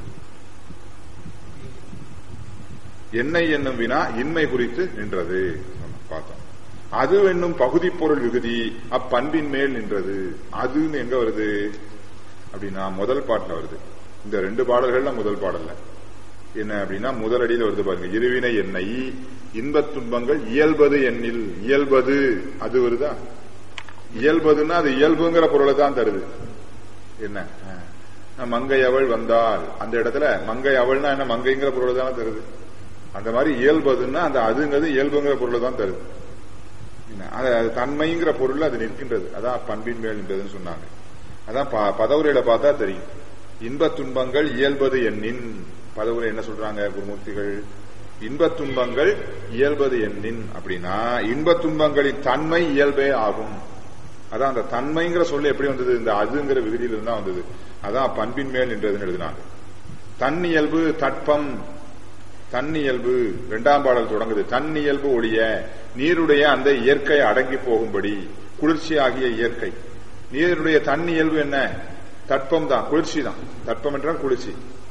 என்னை என்னும் வினா இன்மை குறித்து நின்றது பார்த்தோம். அது என்னும் பகுதி பொருள் விகுதி அப்பண்பின் மேல் நின்றது. அதுன்னு எங்க வருது அப்படின்னா முதல் பாட்டுல வருது. இந்த ரெண்டு பாடல்கள்ல முதல் பாடல்ல என்ன அப்படின்னா முதல் அடியில் வருது பாருங்க. இருவினை என்னை இன்பத் துன்பங்கள் இயல்பது எண்ணில். இயல்பது அது வருதா? இயல்பதுன்னா அது இயல்புங்கிற பொருளை தான் தருது. என்ன மங்கை அவள் வந்தால் அந்த இடத்துல மங்கை அவள்னா என்ன? மங்கைங்கிற பொருளை தானே தருது. அந்த மாதிரி இயல்பதுன்னா அந்த அதுங்கிறது இயல்புங்கிற பொருளை தான் தருது. அது தன்மைங்கிற பொருள் அது நிற்கின்றது. அதான் பண்பின் மேல் நின்றதுன்னு சொன்னாங்க. அதான் பதவுரையில பார்த்தா தெரியும். இன்பத் துன்பங்கள் இயல்பது எண்ணின். பதவுரை என்ன சொல்றாங்க குருமூர்த்திகள்? இன்பத் துன்பங்கள் இயல்பது எண்ணின் அப்படின்னா இன்பத் துன்பங்களின் தன்மை இயல்பே ஆகும். அதான் அந்த தன்மைங்கிற சொல்ல எப்படி வந்தது? இந்த அதுங்கிற விகுதியில இருந்தா வந்தது. அதான் பண்பின் மேல் நின்றதுன்னு எழுதினாங்க. தன்னியல்பு தட்பம். தன்னியல்பு இரண்டாம் பாடல் தொடங்குது. தன்னியல்பு ஒழிய நீருடைய அந்த இயற்கை அடங்கி போகும்படி குளிர்ச்சி ஆகிய இயற்கை. நீருடைய தன்னியல்பு என்ன? தட்பம் தான், குளிர்ச்சி தான். தட்பம் என்றால் குளிர்ச்சி.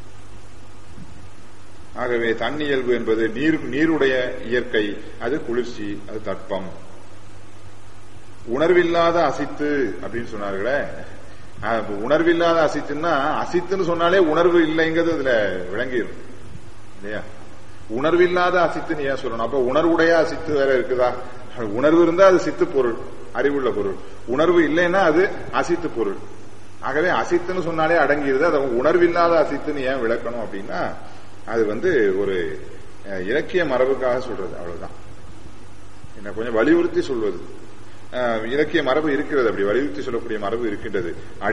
ஆகவே தன்னியல்பு என்பது நீருடைய இயற்கை, அது குளிர்ச்சி, அது தட்பம். உணர்வில்லாத அசித்து அப்படின்னு சொன்னார்களே. உணர்வில்லாத அசித்துன்னா அசித்துன்னு சொன்னாலே உணர்வு இல்லைங்கிறது அதுல விளங்கிடும் இல்லையா? உணர்வில்லாத அசித்துன்னு ஏன் சொல்லணும்? அப்ப உணர்வுடைய அசித்து வேற இருக்குதா? உணர்வு இருந்தா அது சித்து பொருள், அறிவுள்ள பொருள். உணர்வு இல்லைன்னா அது அசித்து பொருள். ஆகவே அசித்துன்னு சொன்னாலே அடங்கிடுது. அதை உணர்வில்லாத அசித்துன்னு ஏன் விளக்கணும் அப்படின்னா அது ஒரு இலக்கிய மரபுக்காக சொல்றது, அவ்வளவுதான். என்ன கொஞ்சம் வலியுறுத்தி சொல்வது. இலக்கிய மரபு இருக்கிறது, அப்படி வலியுறுத்தி சொல்லக்கூடிய மரபு இருக்கின்றது.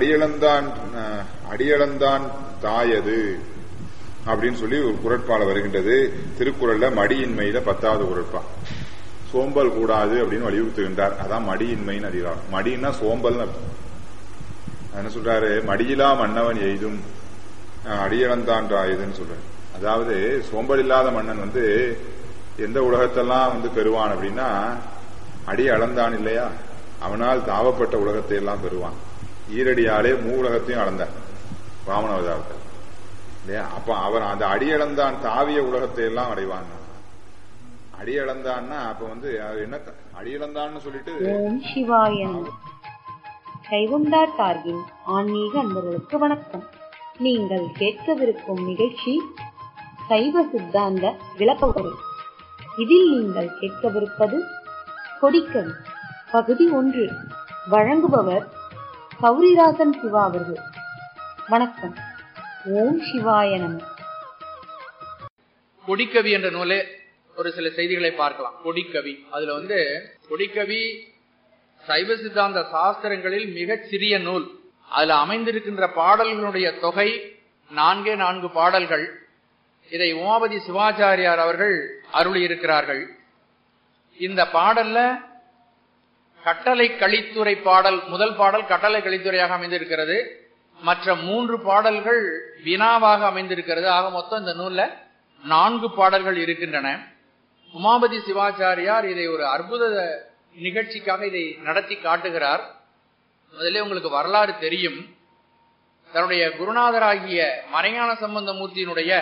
அடியளந்தான் தாயது அப்படின்னு சொல்லி ஒரு குறட்பால வருகின்றது. திருக்குறள்ல மடியின்மையில 10வது குறட்பா. சோம்பல் கூடாது அப்படின்னு வலியுறுத்துகின்றார். அதான் மடியின்மைன்னு அதிகாரம். மடின்னா சோம்பல் என்ன சொல்றாரு? மடியிலா மன்னவன் எய்தும் அடியளந்தான் தாயதுன்னு சொல்றாரு. அதாவது சோம்பல் இல்லாத மன்னன் எந்த உலகத்தெல்லாம் பெறுவான் அப்படின்னா அடி அளந்தான் இல்லையா, அவனால் தாவப்பட்ட உலகத்தை எல்லாம் பெறுவான். ஈரடியாலே உலகத்தையும் அளந்தான் வாமனவதாரத்தை இல்லையா. அப்ப அவன் அந்த அடியளந்தான் தாவிய உலகத்தை எல்லாம் அடைவான். அடியளந்தான்னா அப்ப என்ன அடியளந்தான்னு சொல்லிட்டு ஓம் சிவாய கைவந்தார் டார்கின் ஆன்மீக அன்பர்களுக்கு வணக்கம். நீங்கள் கேட்கவிருக்கும் நிகழ்ச்சி சைவ சித்தாந்த விளக்கவுரை. இதில் நீங்கள் கேட்கவிருப்பது கொடிக்கவி பகுதி 1. வழங்குபவர் கௌரிராசன் சிவா அவர்கள். வணக்கம். ஓம் சிவாய நம. கொடிக்கவி என்ற நூலே ஒரு சில செய்திகளை பார்க்கலாம். கொடிக்கவி அதுல கொடிக்கவி சைவ சித்தாந்த சாஸ்திரங்களில் மிகச் சிறிய நூல். அதுல அமைந்திருக்கின்ற பாடல்களுடைய தொகை 4 பாடல்கள். இதை உமாபதி சிவாச்சாரியார் அவர்கள் அருளியிருக்கிறார்கள். இந்த பாடல்ல கட்டளை கலித்துறை பாடல், முதல் பாடல் கட்டளை கலித்துறையாக அமைந்திருக்கிறது. மற்ற 3 பாடல்கள் வினாவாக அமைந்திருக்கிறது. ஆக மொத்தம் இந்த நூல்ல 4 பாடல்கள் இருக்கின்றன. உமாபதி சிவாச்சாரியார் இதை ஒரு அற்புத நிகழ்ச்சிக்காக இதை நடத்தி காட்டுகிறார். முதல்ல உங்களுக்கு வரலாறு தெரியும். தன்னுடைய குருநாதராகிய மறைஞான சம்பந்த மூர்த்தியினுடைய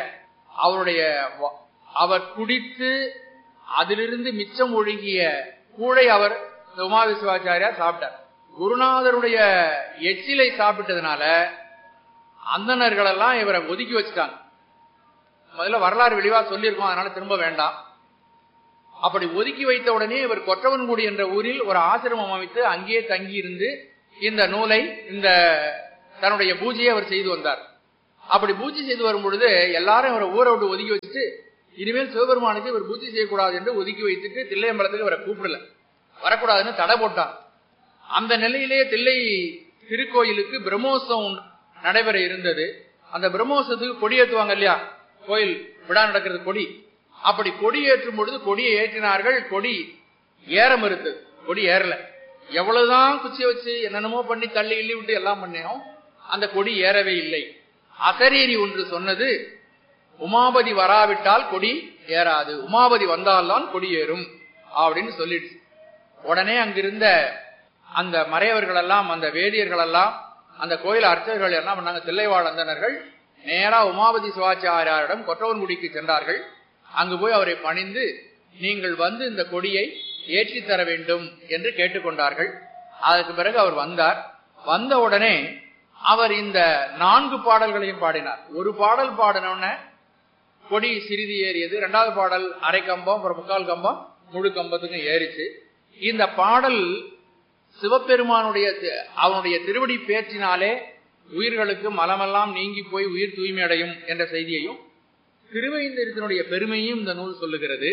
அவர் குடித்து அதிலிருந்து மிச்சம் ஒழுகிய கூழை அவர் உமாபதி சிவாச்சாரியார் சாப்பிட்டார். குருநாதருடைய எச்சிலை சாப்பிட்டதுனால அந்தணர்கள் எல்லாம் இவரை ஒதுக்கி வச்சுட்டாங்க. முதல்ல வரலாறு வெளிவா சொல்லியிருக்கோம், அதனால திரும்ப வேண்டாம். அப்படி ஒதுக்கி வைத்த உடனே இவர் கொற்றவன்குடி என்ற ஊரில் ஒரு ஆசிரமம் அமைத்து அங்கேயே தங்கி இருந்து இந்த நூலை, இந்த தன்னுடைய பூஜையை அவர் செய்து வந்தார். அப்படி பூஜை செய்து வரும் பொழுது எல்லாரும் இவரை ஊரை விட்டு ஒதுக்கி வச்சுட்டு இனிமேல் சிவபெருமானுக்கு இவர் பூஜை செய்யக்கூடாது என்று ஒதுக்கி வைத்துட்டு தில்லையம்பலத்துக்கு இவரை கூப்பிடல, வரக்கூடாதுன்னு தடை போட்டார். அந்த நிலையிலேயே தில்லை திருக்கோயிலுக்கு பிரம்மோற்சவம் நடைபெற இருந்தது. அந்த பிரம்மோற்சவத்துக்கு கொடி ஏற்றுவாங்க இல்லையா, கோயில் விழா நடக்கிறது கொடி. அப்படி கொடி ஏற்றும் பொழுது கொடியை ஏற்றினார்கள், கொடி ஏற மறுத்தது, கொடி ஏறல. எவ்வளவுதான் குச்சியை வச்சு என்னென்னமோ பண்ணி தள்ளி இள்ளி விட்டு எல்லாம் பண்ணோம், அந்த கொடி ஏறவே இல்லை. அசரீரி ஒன்று சொன்னது, உமாபதி வராவிட்டால் கொடி ஏறாது, உமாபதி வந்தால்தான் கொடி ஏறும் அப்படின்னு சொல்லிடுச்சு. உடனே அங்கிருந்த அந்த மறையவர்கள் எல்லாம், அந்த வேதியர்கள் எல்லாம், அந்த கோயில் அர்ச்சகர்கள் எல்லாம் பண்ணாங்க, தில்லைவாழ் அந்தனர்கள் நேரா உமாபதி சிவாச்சாரியாரிடம் கொற்றவன்குடிக்கு சென்றார்கள். அங்கு போய் அவரை பணிந்து நீங்கள் வந்து இந்த கொடியை ஏற்றி தர வேண்டும் என்று கேட்டுக்கொண்டார்கள். அதற்கு பிறகு அவர் வந்தார். வந்த உடனே அவர் இந்த 4 பாடல்களையும் பாடினார். ஒரு பாடல் பாடினோடனே கொடி சிறிது ஏறியது, 2வது பாடல் அரை கம்பம், அப்புறம் 3/4 கம்பம், முழு கம்பத்துக்கும் ஏறிச்சு. இந்த பாடல் சிவபெருமானுடைய அவனுடைய திருவடி பேச்சினாலே உயிர்களுக்கு மலமெல்லாம் நீங்கி போய் உயிர் தூய்மை அடையும் என்ற செய்தியையும், திருவைந்தெழுத்தினுடைய பெருமையும் இந்த நூல் சொல்லுகிறது.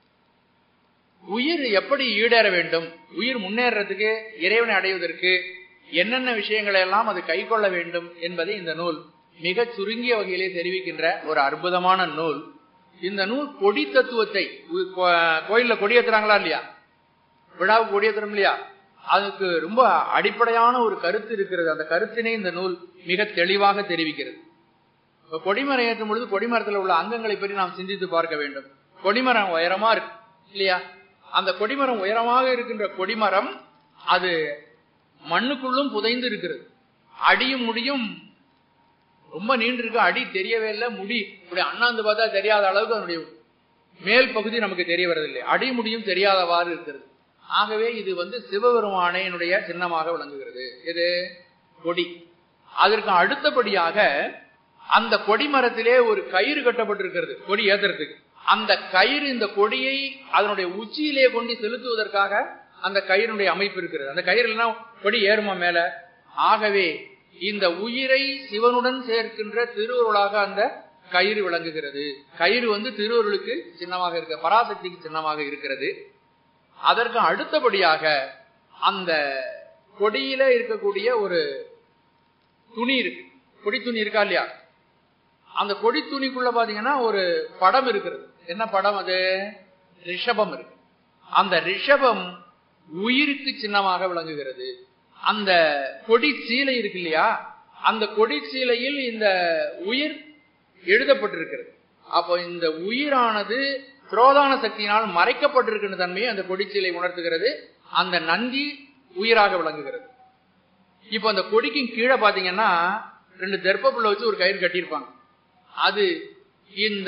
உயிர் எப்படி ஈடேற வேண்டும், உயிர் முன்னேறதுக்கு, இறைவனை அடைவதற்கு என்னென்ன விஷயங்களை எல்லாம் அது கை கொள்ள வேண்டும் என்பதை இந்த நூல் மிக சுருங்கிய வகையிலே தெரிவிக்கின்ற ஒரு அற்புதமான நூல். இந்த நூல் கொடி தத்துவத்தை, கோயில்ல கொடியேற்றுறாங்களா இல்லையா, விழாவுக்கு கொடியேற்றுறோம் இல்லையா, அதுக்கு ரொம்ப அடிப்படையான ஒரு கருத்து இருக்கிறது. அந்த கருத்தினை இந்த நூல் மிக தெளிவாக தெரிவிக்கிறது. இப்ப கொடிமரம் ஏற்றும் பொழுது கொடிமரத்தில் உள்ள அங்கங்களை பற்றி நாம் சிந்தித்து பார்க்க வேண்டும். கொடிமரம் உயரமா இருக்கு இல்லையா, அந்த கொடிமரம் உயரமாக இருக்கின்ற கொடிமரம் அது மண்ணுக்குள்ளும் புதைந்து இருக்கிறது. அடியும் முடியும் ரொம்ப நீண்டு இருக்கு, அடி தெரியவே இல்லை, முடி இப்படி அண்ணாந்து பார்த்தா தெரியாத அளவுக்கு அதனுடைய மேல் பகுதி நமக்கு தெரிய வரதில்லை, அடி முடியும் தெரியாதவாறு இருக்கிறது. ஆகவே இது சிவபெருமானையினுடைய சின்னமாக விளங்குகிறது. இது கொடி. அதற்கு அடுத்தபடியாக அந்த கொடிமரத்திலே ஒரு கயிறு கட்டப்பட்டிருக்கிறது கொடி ஏத்துறதுக்கு. அந்த கயிறு இந்த கொடியை அதனுடைய உச்சியிலே கொண்டு செலுத்துவதற்காக அந்த கயிறுடைய அமைப்பு இருக்கிறது. அந்த கயிறு இல்லைன்னா கொடி ஏறுமா மேல. ஆகவே இந்த உயிரை சிவனுடன் சேர்க்கின்ற திருவருளாக அந்த கயிறு விளங்குகிறது. கயிறு திருவருளுக்கு சின்னமாக இருக்க, பராசக்திக்கு சின்னமாக இருக்கிறது. அதற்கு அடுத்தபடியாக அந்த கொடியில இருக்கக்கூடிய ஒரு துணி இருக்கு, கொடி துணி இருக்கா இல்லையா, அந்த கொடி துணிக்குள்ள பாத்தீங்கன்னா ஒரு படம் இருக்கிறது. என்ன படம் அது? ரிஷபம் இருக்கு. அந்த ரிஷபம் உயிருக்கு சின்னமாக விளங்குகிறது. அந்த கொடி சீலை இருக்கு இல்லையா, அந்த கொடி சீலையில் இந்த உயிர் எழுதப்பட்டிருக்கிறது. அப்போ இந்த உயிரானது புரோதான சக்தியினால் மறைக்கப்பட்டிருக்கின்ற தன்மையை அந்த கொடிச்சீலை உணர்த்துகிறது. அந்த நந்தி உயிராக விளங்குகிறது. இப்ப அந்த கொடிக்கு கீழே பாத்தீங்கன்னா 2 தெர்ப்புள்ள வச்சு ஒரு கயிறு கட்டியிருப்பாங்க. அது இந்த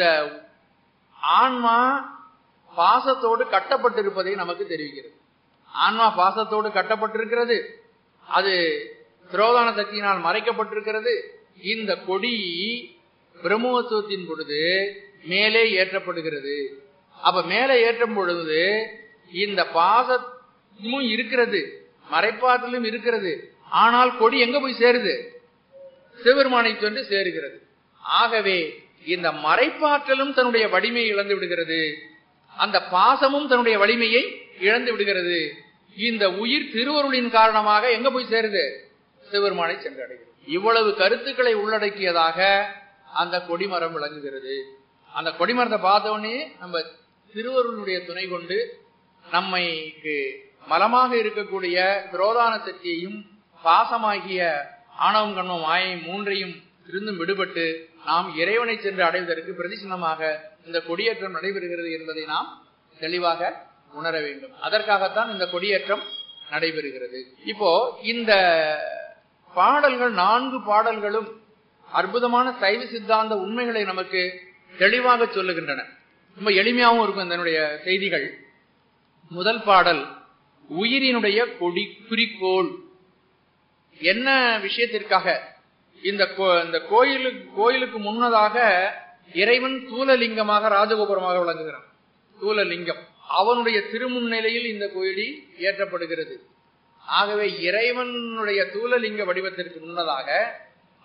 ஆன்மா பாசத்தோடு கட்டப்பட்டிருப்பதை நமக்கு தெரிவிக்கிறது. ஆன்மா பாசத்தோடு கட்டப்பட்டிருக்கிறது, அது புரோதான சக்தியினால் மறைக்கப்பட்டிருக்கிறது. இந்த கொடி பிரம்மோற்சவத்தின் பொழுது மேலே ஏற்றப்படுகிறது. அப்ப மேலே ஏற்றும் பொழுது இந்த பாசமும் இருக்கிறது, மறைப்பாற்றலும் இருக்கிறது. ஆனால் கொடி எங்க போய் சேருது? சிவபெருமானை சென்று சேருகிறது. ஆகவே இந்த மறைப்பாற்றலும் தன்னுடைய வலிமையை இழந்து விடுகிறது, அந்த பாசமும் தன்னுடைய வலிமையை இழந்து விடுகிறது. இந்த உயிர் திருவருளின் காரணமாக எங்க போய் சேருது? சிவபெருமானை சென்றடைகிறது. இவ்வளவு கருத்துக்களை உள்ளடக்கியதாக அந்த கொடிமரம் விளங்குகிறது. அந்த கொடிமரத்தை பார்த்த உடனே நம்ம திருவருளுடைய துணை கொண்டு நம்மைக்கு மலமாக இருக்கக்கூடிய புரோதான சக்தியையும் பாசமாகிய ஆணவம் கண்மம் மாயை 3ஐயும் இருந்தும் விடுபட்டு நாம் இறைவனை சென்று அடைவதற்கு பிரதிசின்னமாக இந்த கொடியேற்றம் நடைபெறுகிறது என்பதை நாம் தெளிவாக உணர வேண்டும். அதற்காகத்தான் இந்த கொடியேற்றம் நடைபெறுகிறது. இப்போ இந்த பாடல்கள் 4 பாடல்களும் அற்புதமான சைவ சித்தாந்த உண்மைகளை நமக்கு தெளிவாக சொல்லுகின்றன. ரொம்ப எளிமையாகவும் இருக்கும் இதனுடைய செய்திகள். முதல் பாடல் உயிரினுடைய கொடி குறிக்கோள் என்ன விஷயத்திற்காக? இந்த கோயிலுக்கு முன்னதாக இறைவன் தூலலிங்கமாக ராஜகோபுரமாக விளங்குகிறான். தூலலிங்கம் அவனுடைய திருமுன்னிலையில் இந்த கோயிலி ஏற்றப்படுகிறது. ஆகவே இறைவனுடைய தூலலிங்க வடிவத்திற்கு முன்னதாக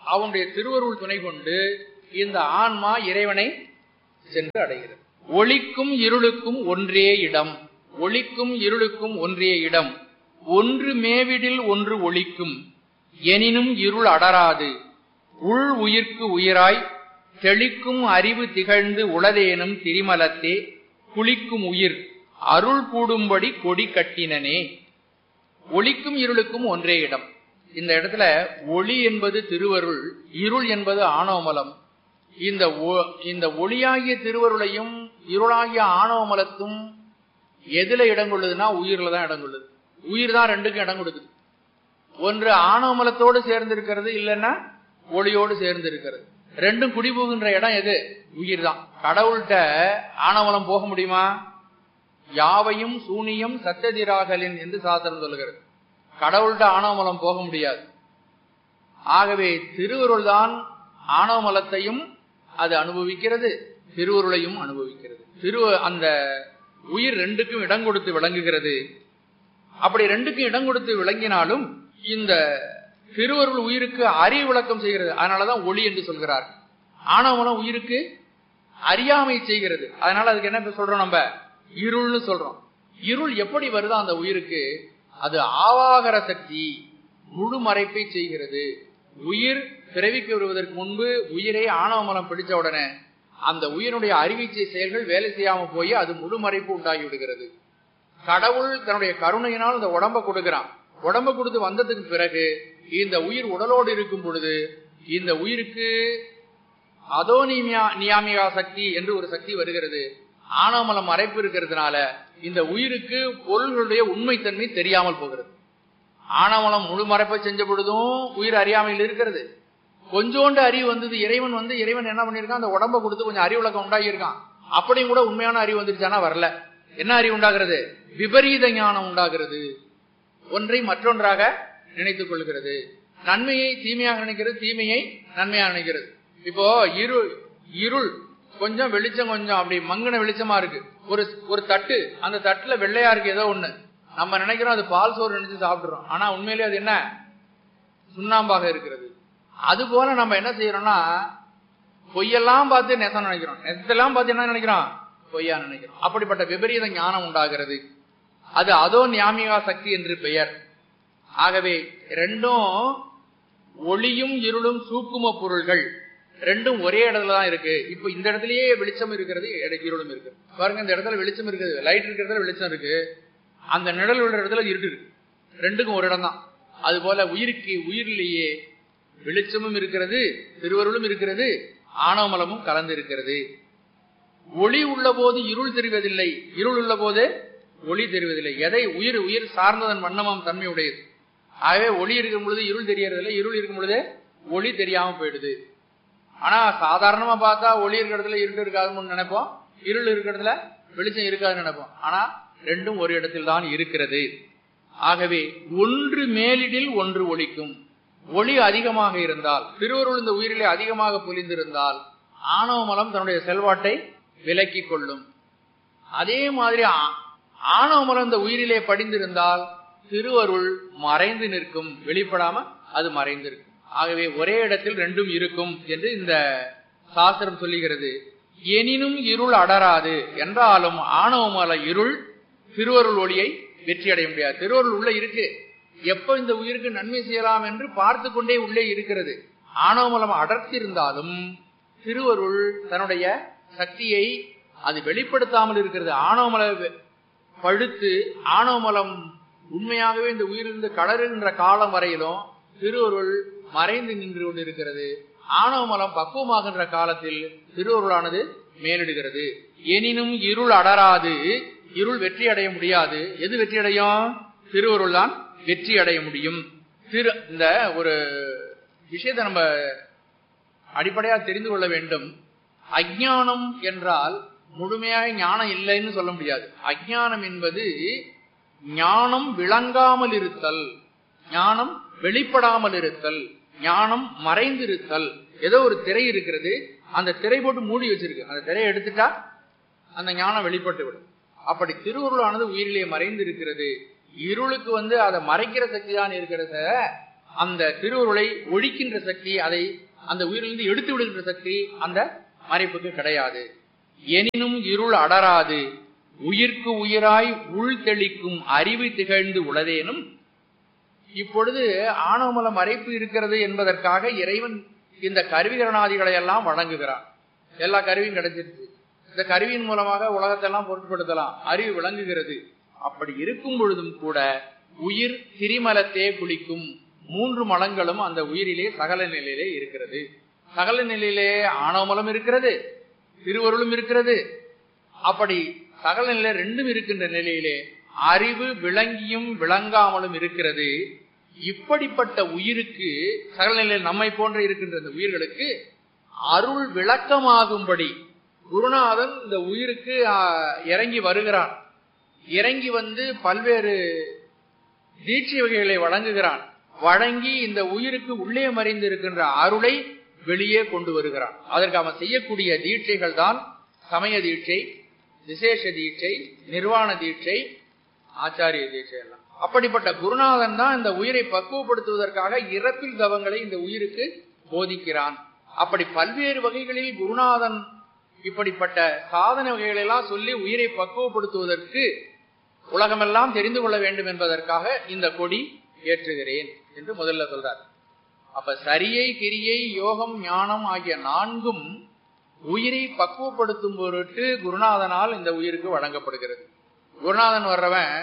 அவனுடைய திருவருள் துணை கொண்டு இந்த ஆன்மா இறைவனை சென்று அடைகிறது. ஒளிக்கும் இருளுக்கும் ஒன்றே இடம், ஒளிக்கும் இருளுக்கும் ஒன்றே இடம், ஒன்று மேவிடில் ஒன்று ஒளிக்கும், எனினும் இருள் அடராது, உள் உயிர்க்கு உயிராய் தெளிக்கும் அறிவு திகழ்ந்து உளதேனும் திரிமலத்தே குளிக்கும் உயிர் அருள் கூடும்படி கொடி கட்டினனே. ஒளிக்கும் இருளுக்கும் ஒன்றே இடம். இந்த இடத்துல ஒளி என்பது திருவருள், இருள் என்பது ஆணவமலம். இந்த ஒளியாகிய திருவருளையும் இருளாகிய ஆணவமலத்தும் எதுல இடம் கொள்ளுதுன்னா உயிர்ல தான் இடம் கொள்ளுது. உயிர் தான் ரெண்டுக்கும் இடம் கொடுக்குது. ஒன்று ஆணவமலத்தோடு சேர்ந்து இருக்கிறது, இல்லைன்னா ஒளியோடு சேர்ந்து இருக்கிறது. ரெண்டும் குடிபோகின்ற இடம் எது? உயிர் தான். கடவுள்கிட்ட ஆணவமலம் போக முடியுமா? யாவையும் சூனியம் சத்ததிராகலின் என்று சாஸ்திரம் சொல்லுகிறது. கடவுள்கிட்ட ஆணவமலம் போக முடியாது. ஆகவே திருவருள் தான் ஆணவமலத்தையும் அது அனுபவிக்கிறது, திருவருளையும் அனுபவிக்கிறது. அந்த உயிர் ரெண்டுக்கும் இடம் கொடுத்து விளங்குகிறது. அப்படி ரெண்டுக்கும் இடம் கொடுத்து விளங்கினாலும் இந்த திருவருள் உயிருக்கு அறிவு விளக்கம் செய்கிறது. அதனாலதான் ஒளி என்று சொல்கிறார். ஆணவமலம் உயிருக்கு அறியாமை செய்கிறது. அதனால அதுக்கு என்ன சொல்றோம்? நம்ம இருள்னு சொல்றோம். இருள் எப்படி வருதோ அந்த உயிருக்கு அது ஆவாகர சக்தி முழு மறைப்பை செய்கிறது. உயிர் பிறவிக்கு வருவதற்கு முன்பு உயிரை ஆணவமலம் பிடிச்ச உடனே அந்த உயிரினுடைய அறிவிச்சை செயல்கள் வேலை செய்யாம போய் அது முழு மறைப்பு உண்டாகி விடுகிறது. கடவுள் தன்னுடைய கருணையினால் இந்த உடம்ப கொடுக்கிறான். உடம்ப கொடுத்து வந்ததுக்கு பிறகு இந்த உயிர் உடலோடு இருக்கும் பொழுது இந்த உயிருக்கு அதோ நியாமிகா சக்தி என்று ஒரு சக்தி வருகிறது. ஆணவமலம் மறைப்பு இருக்கிறதுனால இந்த உயிருக்கு பொருள்களுடைய உண்மைத்தன்மை தெரியாமல் போகிறது. ஆணவமலம் முழு மறைப்பை செஞ்ச பொழுதும் உயிர் அறியாமையில் இருக்கிறது. கொஞ்சோண்டு அறிவு வந்தது. இறைவன் என்ன பண்ணிருக்கான்? அந்த உடம்ப கொடுத்து கொஞ்சம் அறிவு விளக்கம் உண்டாகி இருக்கான். அப்படியும் கூட உண்மையான அறிவு வந்துருச்சானா வரல. என்ன அறிவு உண்டாகிறது? விபரீத ஞானம் உண்டாகிறது. ஒன்றை மற்றொன்றாக நினைத்துக் கொள்கிறது. நன்மையை தீமையாக நினைக்கிறது, தீமையை நன்மையாக நினைக்கிறது. இப்போ இருள் கொஞ்சம் வெளிச்சம், கொஞ்சம் அப்படி மங்கின வெளிச்சமா இருக்கு. ஒரு தட்டு, அந்த தட்டுல வெள்ளையா இருக்கு ஏதோ ஒண்ணு. நம்ம நினைக்கிறோம் அது பால் சோறு நினைச்சு சாப்பிடுறோம். ஆனா உண்மையிலேயே அது என்ன? சுண்ணாம்பாக இருக்கிறது. அது போல நம்ம என்ன செய்யறோம்னா பொய்யெல்லாம் பார்த்து நெசம் நினைக்கிறோம், நெசத்தெல்லாம் பார்த்து என்ன நினைக்கிறோம்? பொய்யா நினைக்கிறோம். அப்படிப்பட்ட விபரீத ஞானம் உண்டாகிறது. அது அதோ நியாமிகா சக்தி என்று பெயர். ஆகவே ரெண்டும் ஒளியும் இருளும் சூக்கும பொருள்கள், ரெண்டும் ஒரே இடத்துல தான் இருக்கு. இப்ப இந்த இடத்துலயே வெளிச்சம் இருக்கிறது, இருளும் இருக்கு. பாருங்க, இந்த இடத்துல வெளிச்சம் இருக்குது, லைட் இருக்கிறதுல வெளிச்சம் இருக்கு. அந்த நிழல் உள்ள இடத்துல இருட்டு இருக்கு. ரெண்டுக்கும் ஒரு இடம் தான். அது போல உயிரிலேயே வெளிச்சமும் இருக்கிறது, திருவருளும் இருக்கிறது, ஆணவமலமும் கலந்து இருக்கிறது. ஒளி உள்ள போது இருள் தெரிவதில்லை, இருள் உள்ள போது ஒளி தெரிவதில்லை. எதை? உயிர் சார்ந்ததன் வண்ணமாம் தன்மை உடையது. ஆகவே ஒளி இருக்கும் பொழுது இருள் தெரியறதில்லை, இருள் இருக்கும் பொழுது ஒளி தெரியாம போயிடுது. ஆனா சாதாரணமா பார்த்தா ஒளி இருக்கிற இடத்துல இருட்டு இருக்காதுன்னு நினைப்போம், இருள் இருக்கிற இடத்துல வெளிச்சம் இருக்காதுன்னு நினைப்போம். ஆனா ரெண்டும் ஒரு இடத்தில் தான் இருக்கிறது. ஆகவே ஒன்று மேலிடில் ஒன்று ஒளிக்கும். ஒளி அதிகமாக இருந்தால், திருவருள் இந்த உயிரிலே அதிகமாக பொலிந்திருந்தால் ஆணவமலம் தன்னுடைய செல்வாட்டை விலக்கிக் கொள்ளும். அதே மாதிரி ஆணவமலம் இந்த உயிரிலே படிந்திருந்தால் திருவருள் மறைந்து நிற்கும், வெளிப்படாம அது மறைந்திருக்கும். ஆகவே ஒரே இடத்தில் ரெண்டும் இருக்கும் என்று இந்த சாஸ்திரம் சொல்லுகிறது. எனினும் இருள் அடராது என்றாலும் ஆணவமல இருள் திருவருள் ஒளியை வெற்றி அடைய முடியாது. திருவருள் உள்ள இருக்கு, எப்ப இந்த உயிருக்கு நன்மை செய்யலாம் என்று பார்த்து கொண்டே உள்ளே இருக்கிறது. ஆணவமலம் அடர்த்தி இருந்தாலும் திருவருள் தன்னுடைய சக்தியை அது வெளிப்படுத்தாமல் இருக்கிறது. ஆணவமல பழுத்து ஆணவமலம் உண்மையாகவே இந்த உயிரிலிருந்து கலருகின்ற காலம் வரையிலும் திருவருள் மறைந்து நின்று கொண்டிருக்கிறது. ஆணவமலம் பக்குவமாகின்ற காலத்தில் திருவருளானது மேலிடுகிறது. எனினும் இருள் அடராது, இருள் வெற்றி அடைய முடியாது. எது வெற்றி அடையும்? திருவருள் தான் வெற்றி அடைய முடியும். இந்த ஒரு விஷயத்தை நம்ம அடிப்படையா தெரிந்து கொள்ள வேண்டும். அஞ்ஞானம் என்றால் முழுமையாக ஞானம் இல்லைன்னு சொல்ல முடியாது. அஞ்ஞானம் என்பது ஞானம் விளங்காமல் இருத்தல், ஞானம் வெளிப்படாமல் இருத்தல், ஞானம் மறைந்திருத்தல். ஏதோ ஒரு திரை இருக்கிறது, அந்த திரை போட்டு மூடி வச்சிருக்கு, அந்த திரையை எடுத்துட்டா அந்த ஞானம் வெளிப்பட்டு விடும். அப்படி திருவருளானது உயிரிலே மறைந்து இருக்கிறது. இருளுக்கு அதை மறைக்கிற சக்தி தான் இருக்கிறத, அந்த திருவருளை ஒழிக்கின்ற சக்தி, அதை அந்த உயிரிலிருந்து எடுத்து விடுகின்ற சக்தி அந்த மறைப்புக்கு கிடையாது. எனினும் இருள் அடராது உயிர்க்கு உயிராய் உள் தெளிக்கும் அறிவு திகழ்ந்து உளதேனும். இப்பொழுது ஆணவமல மறைப்பு இருக்கிறது என்பதற்காக இறைவன் இந்த கருவிகரணாதிகளை எல்லாம் வழங்குகிறான். எல்லா கருவியும் கிடைச்சிருச்சு. இந்த கருவியின் மூலமாக உலகத்தெல்லாம் பொருட்படுத்தலாம், அறிவு விளங்குகிறது. அப்படி இருக்கும் பொழுதும் கூட உயிர் திரிமலத்தே குளிக்கும். 3 மலங்களும் அந்த உயிரிலே சகல நிலையிலே இருக்கிறது. சகல நிலையிலே ஆணவமலம் இருக்கிறது, திருவருளும் இருக்கிறது. அப்படி சகல நிலை ரெண்டும் இருக்கின்ற நிலையிலே அறிவு விளங்கியும் விளங்காமலும் இருக்கிறது. இப்படிப்பட்ட உயிருக்கு, சகல நிலையில் நம்மை போன்ற இருக்கின்ற இந்த உயிர்களுக்கு அருள் விளக்கமாகும்படி குருநாதன் இந்த உயிருக்கு இறங்கி வருகிறான். இறங்கி வந்து பல்வேறு தீட்சை வகைகளை வழங்குகிறான். வழங்கி இந்த உயிருக்கு உள்ளே மறைந்து இருக்கின்ற அருளை வெளியே கொண்டு வருகிறான். அதற்கு அவன் செய்யக்கூடிய தீட்சைகள் தான் சமய தீட்சை, விசேஷ தீட்சை, நிர்வாண தீட்சை, ஆச்சாரிய தீட்சை எல்லாம். அப்படிப்பட்ட குருநாதன் தான் இந்த உயிரை பக்குவப்படுத்துவதற்காக இறப்பில் தவங்களை இந்த உயிருக்கு போதிக்கிறான். அப்படி பல்வேறு வகைகளில் குருநாதன் இப்படிப்பட்ட சாதன வகைகளெல்லாம் சொல்லி உயிரை பக்குவப்படுத்துவதற்கு உலகமெல்லாம் தெரிந்து கொள்ள வேண்டும் என்பதற்காக இந்த கொடி ஏற்றுகிறேன் என்று முதல்ல சொல்றார். அப்ப சரியை, கிரியை, யோகம், ஞானம் ஆகிய 4ம் உயிரை பக்குவப்படுத்தும் பொருட்டு குருநாதனால் இந்த உயிருக்கு வழங்கப்படுகிறது. குருநாதன் வர்றவன்,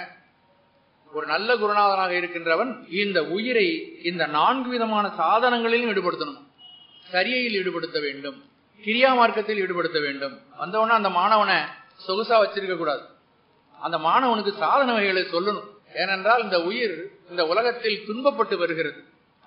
ஒரு நல்ல குருநாதனாக இருக்கின்றவன் இந்த உயிரை இந்த 4 விதமான சாதனங்களிலும் ஈடுபடுத்தணும். சரியில் ஈடுபடுத்த வேண்டும், கிரியா மார்க்கத்தில் ஈடுபடுத்த வேண்டும். வந்தவன அந்த மாணவனை சொகுசா வச்சிருக்க கூடாது. அந்த மாணவனுக்கு சாதன வகைகளை சொல்லணும். ஏனென்றால் இந்த உயிர் இந்த உலகத்தில் துன்பப்பட்டு வருகிறது.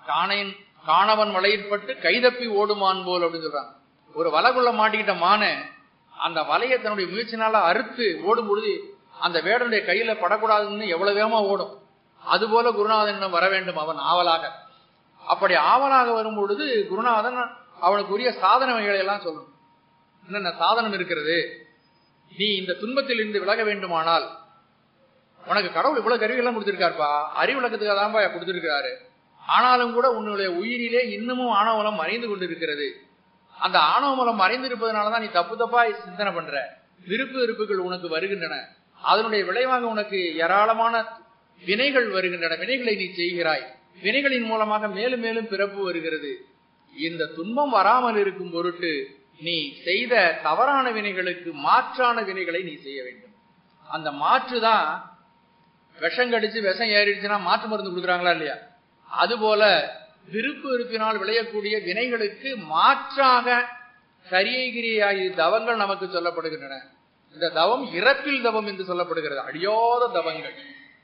காணவன் வலையிற்பட்டு கைதப்பி ஓடுமான் போல் அப்படின்னு சொல்றாங்க. ஒரு வலைக்குள்ள மாட்டிக்கிட்ட மான அந்த வலையை தன்னுடைய முயற்சினால அறுத்து ஓடும் பொழுது அந்த வேடனுடைய கையில படக்கூடாதுன்னு எவ்வளவு வேகமா ஓடும். அதுபோல குருநாதன் வர வேண்டும் அவன் ஆவலாக. அப்படி ஆவலாக வரும் பொழுது குருநாதன் அவனுக்கு உரிய சாதன வகைகளை எல்லாம் சொல்லணும். என்னென்ன சாதனம் இருக்கிறது, நீ இந்த துன்பத்தில் இருந்து விலக வேண்டுமானால் உனக்கு கடவுள் இவ்வளவு கருவிகள்லாம் கொடுத்திருக்காருப்பா, அறிவுலகத்துக்காக தான்ப்பா கொடுத்திருக்கிறாரு. ஆனாலும் கூட உன்னுடைய உயிரிலே இன்னமும் ஆணவமலம் மறைந்து கொண்டிருக்கிறது. அந்த ஆணவமலம் மறைந்திருப்பதனாலதான் நீ தப்பு தப்பா சிந்தனை பண்ற. விருப்பு வெறுப்புகள் உனக்கு வருகின்றன. அதனுடைய விளைவாக உனக்கு ஏராளமான வினைகள் வருகின்றன. வினைகளை நீ செய்கிறாய். வினைகளின் மூலமாக மேலும் மேலும் பிறப்பு வருகிறது. இந்த துன்பம் வராமல் இருக்கும் பொருட்டு நீ செய்த தவறான வினைகளுக்கு மாற்றான வினைகளை நீ செய்ய வேண்டும். அந்த மாற்றுதான் விஷம் கடிச்சு விஷம் ஏறிடுச்சுன்னா மாற்று மருந்து கொடுக்குறாங்களா இல்லையா? அதுபோல விருப்பு வெறுப்பினால் விளையக்கூடிய வினைகளுக்கு மாற்றாக சரியகிரியாகி தவங்கள் நமக்கு சொல்லப்படுகின்றன. இந்த தவம் இறப்பில் தவம் என்று சொல்லப்படுகிறது. அழியாத தவங்கள்.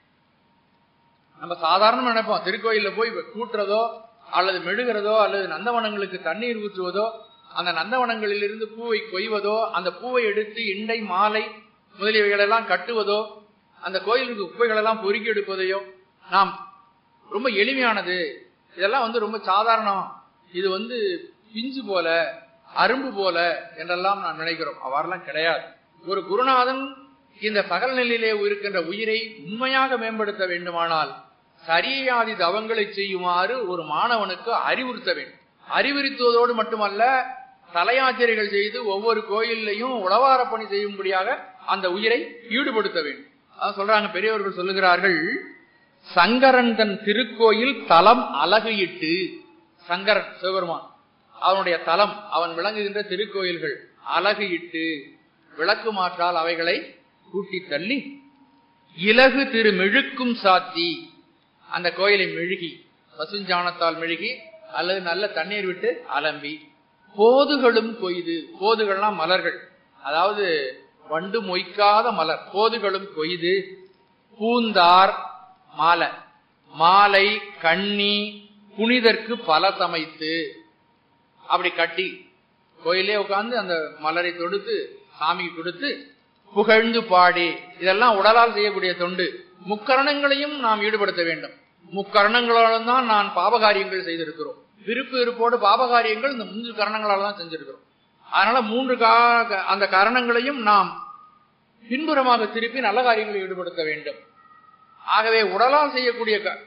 நம்ம சாதாரணமா நினைப்போம், திருக்கோயில போய் கூட்டுறதோ அல்லது மெழுகிறதோ அல்லது நந்தவனங்களுக்கு தண்ணீர் ஊற்றுவதோ, அந்த நந்தவனங்களில் இருந்து பூவை கொய்வதோ, அந்த பூவை எடுத்து இண்டை மாலை முதலியவைகள் எல்லாம் கட்டுவதோ, அந்த கோயிலுக்கு குப்பைகள் எல்லாம் பொறுக்கி எடுப்பதையோ நாம் ரொம்ப எளிமையானது, இதெல்லாம் ரொம்ப சாதாரணம், இது பிஞ்சு போல அரும்பு போல என்றெல்லாம் நாம் நினைக்கிறோம். அவ்வாறெல்லாம் கிடையாது. ஒரு குருநாதன் இந்த சகல நிலையிலே இருக்கின்ற உயிரை உண்மையாக மேம்படுத்த வேண்டுமானால் சரியாதி தவங்களை செய்யுமாறு ஒரு மாணவனுக்கு அறிவுறுத்த வேண்டும். அறிவுறுத்துவதோடு மட்டுமல்ல, தலையாச்சரிகள் செய்து ஒவ்வொரு கோயிலையும் உளவார பணி செய்யும்படியாக அந்த உயிரை ஈடுபடுத்த வேண்டும். அதான் சொல்றாங்க, பெரியவர்கள் சொல்லுகிறார்கள், சங்கரன் தன் திருக்கோயில் தலம் அழகையிட்டு, சங்கரன் சிவபெருமான் அவனுடைய தலம், அவன் விளங்குகின்ற திருக்கோயில்கள் அழகையிட்டு விளக்கு மாற்றால் அவைகளை கூட்டி தள்ளி, இலகு திரு மெழுக்கும் சாத்தி, அந்த கோயிலை மெழுகி பசுஞ்சாணத்தால் மெழுகி அல்லது நல்ல தண்ணீர் விட்டு அலம்பி, போதுகளும் கொய்து, போதுகள்னா மலர்கள், அதாவது வண்டு மொய்க்காத மலர், போதுகளும் கொய்து, பூந்தார் மாலை, மாலை கண்ணி புனிதற்கு பல சமைத்து, அப்படி கட்டி கோயிலே உட்கார்ந்து அந்த மலரை தொடுத்து சாமிக்கு கொடுத்து புகழ்ந்து பாடி, இதெல்லாம் உடலால் செய்யக்கூடிய தொண்டு. முக்கரணங்களையும் நாம் ஈடுபடுத்த வேண்டும். முக்கரணங்களால் தான் நான் பாபகாரியங்கள் செய்திருக்கிறோம். விருப்பு வெறுப்போடு பாபகாரியங்கள் இந்த 3 கரணங்களால் தான் செஞ்சிருக்கிறோம். அதனால 3 அந்த கரணங்களையும் நாம் பின்புறமாக திருப்பி நல்ல காரியங்களை ஈடுபடுத்த வேண்டும். ஆகவே உடலால் செய்யக்கூடிய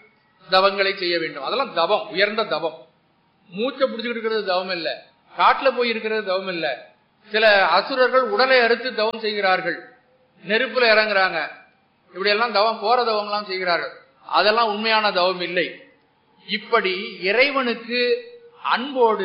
தவங்களை செய்ய வேண்டும். அதெல்லாம் தவம், உயர்ந்த தவம். மூச்சை பிடிச்சுக்கிட்டு இருக்கிறது தவம் இல்ல, காட்டுல போய் இருக்கிறது தவம் இல்ல. சில அசுரர்கள் உடலை அறுத்து தவம் செய்கிறார்கள், நெருப்புல இறங்குறாங்க, இப்படி எல்லாம் தவம், போற தவம் எல்லாம் செய்கிறார்கள். அதெல்லாம் உண்மையான தவம் இல்லை. இப்படி இறைவனுக்கு அன்போடு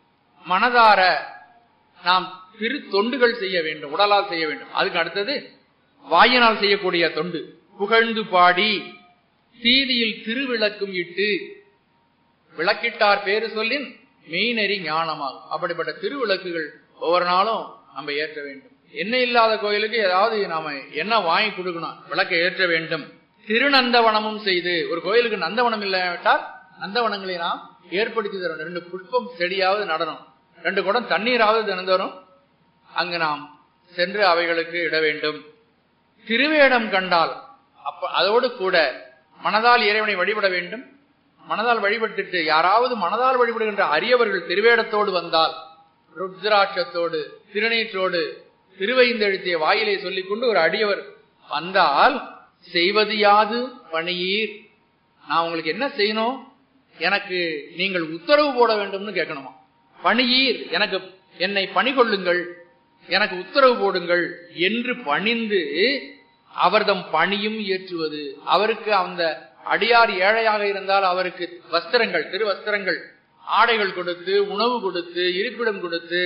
மனதார நாம் திரு தொண்டுகள் செய்ய வேண்டும், உடலால் செய்ய வேண்டும். அதுக்கு அடுத்தது வாயினால் செய்யக்கூடிய தொண்டு. புகழ்ந்து பாடி தீதியில் திருவிளக்கும் இட்டு விளக்கிட்டார் பேரு சொல்லின் மெய்நெறி ஞானமாகும். அப்படிப்பட்ட திருவிளக்குகள் ஒவ்வொரு நாளும் நம்ம ஏற்ற வேண்டும். எண்ணெய் இல்லாத கோயிலுக்கு ஏதாவது நாம என்ன வாங்கி கொடுக்கணும், விளக்கை ஏற்ற வேண்டும். திருநந்தவனமும் செய்து, ஒரு கோயிலுக்கு நந்தவனம் இல்லாவிட்டால் நந்தவனங்களை நாம் ஏற்படுத்தி தரணும். 2 புஷ்பம் செடியாவது நடணும், 2 குடம் தண்ணீராவது தினந்தோறும் அங்கு நாம் சென்று அவைகளுக்கு இட வேண்டும். திருவேடம் கண்டால் அதோடு கூட மனதால் இறைவனை வழிபட வேண்டும். மனதால் வழிபட்டுட்டு யாராவது மனதால் வழிபடுகின்ற அரியவர்கள் திருவேடத்தோடு வந்தால், ருத்ராட்சத்தோடு திருநீற்றோடு திருவைந்தெழுத்திய வாயிலை சொல்லிக் கொண்டு ஒரு அடியவர் வந்தால், செய்வது யாது பணியீர், நான் உங்களுக்கு என்ன செய்யணும், எனக்கு நீங்கள் உத்தரவு போட வேண்டும்னு கேட்கணுமா. பணியீர், எனக்கு என்னை பணி கொள்ளுங்கள், எனக்கு உத்தரவு போடுங்கள் என்று பணிந்து அவர்தம் பணியும் ஏற்றுவது. அவருக்கு அந்த அடியார் ஏழையாக இருந்தால் அவருக்கு வஸ்திரங்கள், திருவஸ்திரங்கள், ஆடைகள் கொடுத்து, உணவு கொடுத்து, இருப்பிடம் கொடுத்து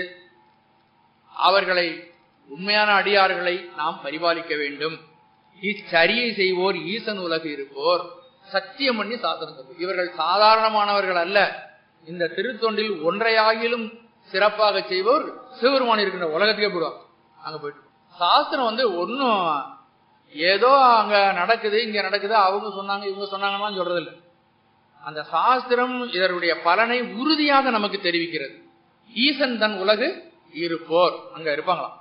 அவர்களை, உண்மையான அடியார்களை நாம் பரிபாலிக்க வேண்டும். இச்சரியை செய்வோர் ஈசன் உலகு இருப்போர், சத்தியம் பண்ணி சாசனம் சொல்வோம். இவர்கள் சாதாரணமானவர்கள் அல்ல. இந்த திருத்தொண்டில் ஒன்றையாகிலும் சிறப்பாக செய்வோர் சிவபெருமான் இருக்கின்ற உலகத்துக்கே போடுவாங்க. அங்க போயிட்டு சாஸ்திரம் ஒன்னும் ஏதோ அங்க நடக்குது இங்க நடக்குது, அவங்க சொன்னாங்க இவங்க சொன்னாங்கன்னு சொல்றது இல்லை. அந்த சாஸ்திரம் இதனுடைய பலனை உறுதியாக நமக்கு தெரிவிக்கிறது. ஈசன் தன் உலகு இருப்போர் அங்க இருப்பாங்களாம்.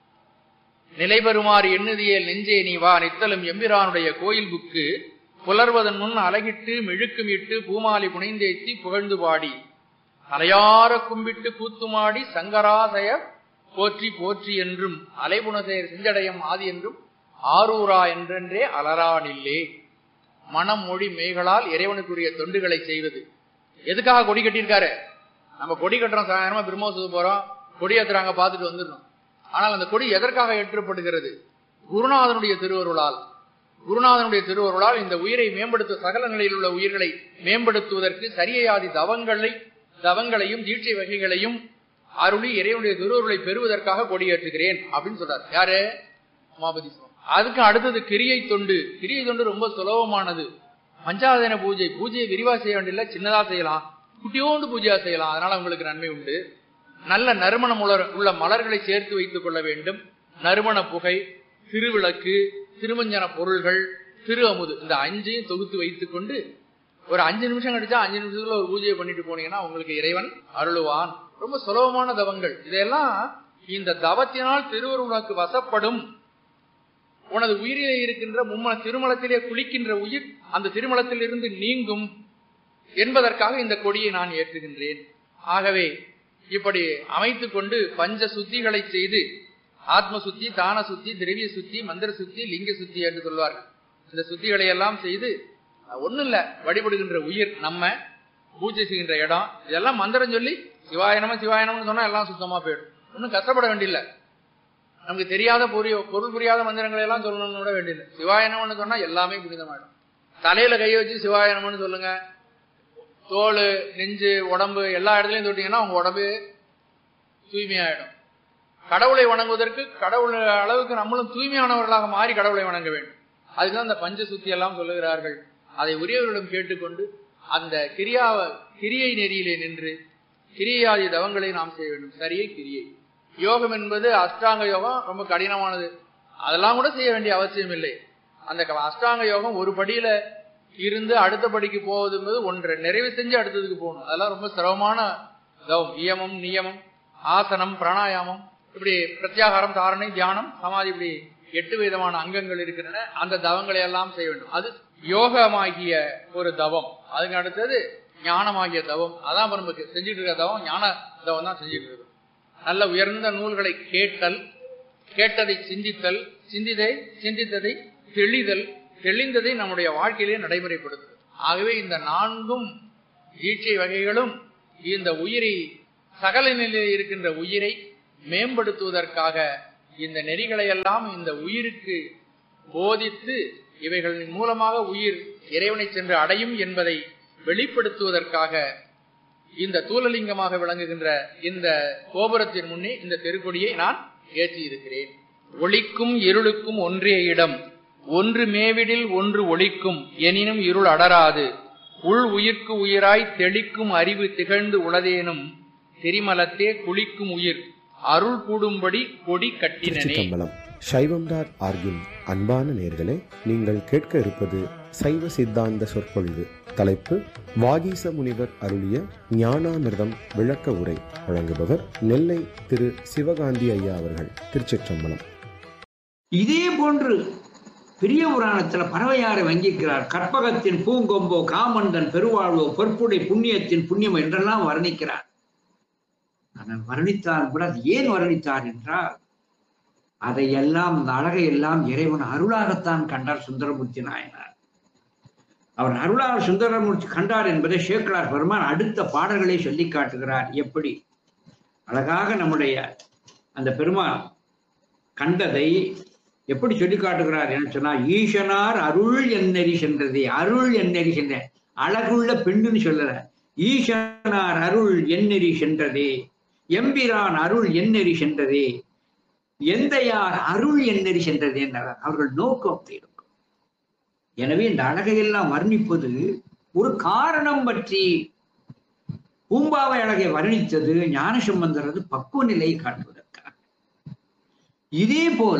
நிலை பெறுமாறு எண்ணுதியல் நெஞ்சே நீ வா, நித்தலும் எம்பிரானுடைய கோயில் புக்கு புலர்வதன் முன் அலகிட்டு மெழுக்கும் இட்டு பூமாலி புனைந்தேத்தி புகழ்ந்து பாடி அலையார கும்பிட்டு கூத்துமாடி சங்கராசய போற்றி போற்றி என்றும் அலைபுணசேர் செஞ்சடையம் ஆதி என்றும் ஆரூரா என்றென்றே அலரானில்லே. மனம் மொழி மேகளால் இறைவனுக்குரிய தொண்டுகளை செய்வது. எதுக்காக கொடி கட்டியிருக்காரு? நம்ம கொடி கட்டுறோம், சாதாரணமா பிரம்மோத்சவம் போறோம், கொடி ஏத்துறாங்க, பார்த்துட்டு வந்துடணும். ஆனால் அந்த கொடி எதற்காக ஏற்றப்படுகிறது? குருநாதனுடைய திருவருளால். குருநாதனுடைய திருவருளால் இந்த உயிரை மேம்படுத்த, சகல நிலையில் உள்ள உயிர்களை மேம்படுத்துவதற்கு சரியையாதி தவங்களையும் தீட்சை வகைகளையும் அருளி இறைவனுடைய திருவருளை பெறுவதற்காக கொடியேற்றுகிறேன் அப்படின்னு சொல்றார். யாரு? உமாபதி சுவாமி. அதுக்கு அடுத்தது கிரியை தொண்டு. கிரியை தொண்டு ரொம்ப சுலபமானது. பஞ்சாதன பூஜையை விரிவா செய்ய வேண்டிய, சின்னதா செய்யலாம், குட்டியோண்டு பூஜையா செய்யலாம். அதனால உங்களுக்கு நன்மை உண்டு. நல்ல நறுமணம் உள்ள மலர்களை சேர்த்து வைத்துக் கொள்ள வேண்டும். நறுமண புகை, திருவிளக்கு, திருமஞ்சன பொருள்கள், திரு அமுது, இந்த 5ஐயும் தொகுத்து வைத்துக் கொண்டு ஒரு 5 நிமிஷம் கழிச்சா 5 நிமிஷத்துல ஒரு பூஜையை பண்ணிட்டு போனீங்கன்னா உங்களுக்கு இறைவன் அருளுவான். ரொம்ப சுலபமான தவங்கள். இதெல்லாம் இந்த தவத்தினால் திருவருளுக்கு வசப்படும். உனது உயிரிலே இருக்கின்ற திருமலத்திலே குளிக்கின்ற உயிர் அந்த திருமலத்தில் இருந்து நீங்கும் என்பதற்காக இந்த கொடியை நான் ஏற்றுகின்றேன். ஆகவே இப்படி அமைத்துக் கொண்டு பஞ்ச சுத்திகளை செய்து, ஆத்ம சுத்தி, தான சுத்தி, திரவிய சுத்தி, மந்திர சுத்தி, லிங்க சுத்தி என்று சொல்வார்கள். இந்த சுத்திகளை எல்லாம் செய்து, ஒண்ணும் இல்ல, வழிபடுகின்ற உயிர், நம்ம பூஜை செய்கின்ற இடம், இதெல்லாம் மந்திரம் சொல்லி சிவாயனமா சிவாயனம்னு சொன்னா எல்லாம் சுத்தமா போயிடும். ஒன்னும் கஷ்டப்பட வேண்டியில்லை. நமக்கு தெரியாத பொருள் புரியாத மந்திரங்களை எல்லாம் சொல்லணும்னு கூட வேண்டியதில்லை. சிவாயனம்னு சொன்னா எல்லாமே புனிதமாயிடும். தலையில கையை வச்சு சிவாயனம்னு சொல்லுங்க, தோல், நெஞ்சு, உடம்பு எல்லா இடத்துலயும் தொட்டீங்கன்னா உங்க உடம்பு தூய்மையாயிடும். கடவுளை வணங்குவதற்கு கடவுள் அளவுக்கு நம்மளும் தூய்மையானவர்களாக மாறி கடவுளை வணங்க வேண்டும். அதுதான் அந்த பஞ்ச சுத்தி எல்லாம் சொல்லுகிறார்கள். அதை உரியவர்களிடம் கேட்டுக்கொண்டு அந்த கிரியை நெறியிலே நின்று கிரியாதி தவங்களை நாம் செய்ய வேண்டும். சரியை கிரியை. யோகம் என்பது அஷ்டாங்க யோகம் ரொம்ப கடினமானது. அதெல்லாம் கூட செய்ய வேண்டிய அவசியம் இல்லை. அந்த அஷ்டாங்க யோகம் ஒரு படியில இருந்து அடுத்த படிக்கு போவது என்பது ஒன்றை நிறைவு செஞ்சு அடுத்ததுக்கு போகணும். அதெல்லாம் ரொம்ப சிரமமான தவம். இயமம், நியமம், ஆசனம், பிராணாயாமம், இப்படி பிரத்யாகாரம், தாரணை, தியானம், சமாதி, இப்படி 8 விதமான அங்கங்கள் இருக்கின்றன. அந்த தவங்களை எல்லாம் செய்ய வேண்டும். அது யோகமாகிய ஒரு தவம். அதுக்கு அடுத்தது ஞானமாகிய தவம். அதான் நமக்கு செஞ்சுட்டு இருக்க தவம். ஞான தவம் தான் செஞ்சுட்டு இருக்கோம். நல்ல உயர்ந்த நூல்களை கேட்டல், கேட்டதை சிந்தித்தல், சிந்தித்ததை தெளிதல், தெளிந்ததை நம்முடைய வாழ்க்கையிலே நடைமுறைப்படுத்தும். ஆகவே இந்த 4 ஈட்சை வகைகளும் இந்த உயிரை, சகல நிலையில் இருக்கின்ற உயிரை மேம்படுத்துவதற்காக இந்த நெறிகளை எல்லாம் இந்த உயிருக்கு போதித்து இவைகளின் மூலமாக உயிர் இறைவனை சென்று அடையும் என்பதை வெளிப்படுத்துவதற்காக இந்த தூலலிங்கமாக விளங்குகின்ற இந்த கோபுரத்தின் முன்னே இந்த திருக்கொடியை நான் ஏற்றி இருக்கிறேன். ஒளிக்கும் இருளுக்கும் ஒன்றே இடம், ஒன்று மேவிடில் ஒன்று ஒளிக்கும், எனினும் இருள் அடராது, உள் உயிர்க்கு உயிராய் தெளிக்கும் அறிவு திகழ்ந்து உளதேனும் திரிமலத்தே குளிக்கும் உயிர் அருள் கூடும்படி கொடி கட்டினனே. சைவம்.org-இன் அன்பான நேயர்களே, நீங்கள் கேட்க இருப்பது சைவ சித்தாந்த சொற்பொழிவு. தலைப்பு வாகீச முனிவர் அருளிய ஞானாமிர்தம் விளக்க உரை. வழங்குபவர் நெல்லை திரு சிவகாந்தி ஐயா அவர்கள். திருச்சிற்றம்பலம். இதே போன்று பெரிய புராணத்துல பறவையாரை வங்கிக்கிறார். கற்பகத்தின் பூங்கொம்போ, காமந்தன் பெருவாழ்வோ, பொற்புடை புண்ணியத்தின் புண்ணியம் என்றெல்லாம் வர்ணிக்கிறார். ஆனால் வர்ணித்தார் கூட அது ஏன் வர்ணித்தார் என்றால், அதையெல்லாம், அந்த அழகையெல்லாம் இறைவன் அருளாகத்தான் கண்டார் சுந்தரமூர்த்தி நாயனார். அவர் அருளாக சுந்தரமூர்த்தி கண்டார் என்பதை சேக்கிழார் பெருமான் அடுத்த பாடல்களை சொல்லி காட்டுகிறார். எப்படி அழகாக நம்முடைய அந்த பெருமான் கண்டதை எப்படி சொல்லி காட்டுகிறார் என சொன்னால், ஈசனார் அருள் எந்நெறி சென்றதே. அருள் எந்நெறி சென்ற அழகுள்ள பெண்ணுன்னு சொல்லல, ஈசனார் அருள் எந்நெறி சென்றதே, எம்பிரான் அருள் எந்நெறி சென்றதே, எந்தையார் அருள் எந்நெறி சென்றதே என்றார். அவர்கள் நோக்கம் அப்படி இருக்கும். எனவே இந்த அழகையெல்லாம் வர்ணிப்பது ஒரு காரணம் பற்றி. பூம்பாவை அழகை வர்ணித்தது ஞானசம்பந்தரது பக்குவ நிலையை காட்டுவதற்காக. இதே போல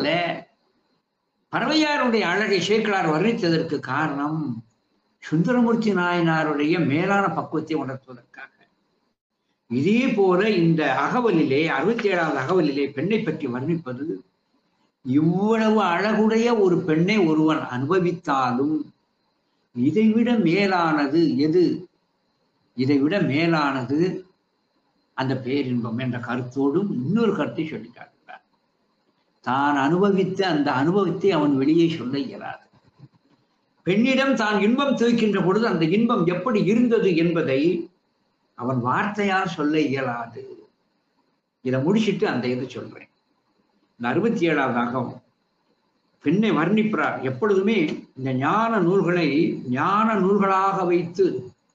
பறவையாருடைய அழகை சேக்கிழார் வர்ணித்ததற்கு காரணம் சுந்தரமூர்த்தி நாயனாருடைய மேலான பக்குவத்தை உணர்த்துவதற்காக. இதே போல இந்த அகவலிலே 67வது அகவலிலே பெண்ணை பற்றி வர்ணிப்பது, இவ்வளவு அழகுடைய ஒரு பெண்ணை ஒருவன் அனுபவித்தாலும் இதைவிட மேலானது எது? இதைவிட மேலானது அந்த பேரின்பம் என்ற கருத்தோடும் இன்னொரு கருத்தை சொல்லி காட்டுகிறார். தான் அனுபவித்த அந்த அனுபவத்தை அவன் வெளியே சொல்ல இயலாது. பெண்ணிடம் தான் இன்பம் துய்க்கின்ற பொழுது அந்த இன்பம் எப்படி இருந்தது என்பதை அவன் வார்த்தையால் சொல்ல இயலாது. இதை முடிச்சுட்டு அந்த இது சொல்றேன். இந்த 67வது அகம் பெண்ணை வர்ணிப்பார். எப்பொழுதுமே இந்த ஞான நூல்களை ஞான நூல்களாக வைத்து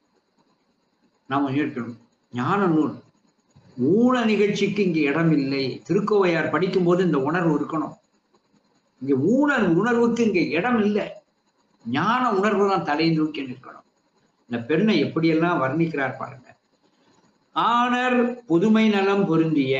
நாம் இருக்கணும். ஞான நூல் ஊன நிகழ்ச்சிக்கு இங்கே இடம் இல்லை. திருக்கோவையார் படிக்கும் போது இந்த உணர்வு இருக்கணும். இங்கே உணர்வுக்கு இங்கே இடம் இல்லை. ஞான உணர்வு தான் தலையை நோக்கி நிற்கணும். இந்த பெண்ணை எப்படியெல்லாம் வர்ணிக்கிறார் பாருங்க. ஆனர் புதுமை நலம் பொருந்திய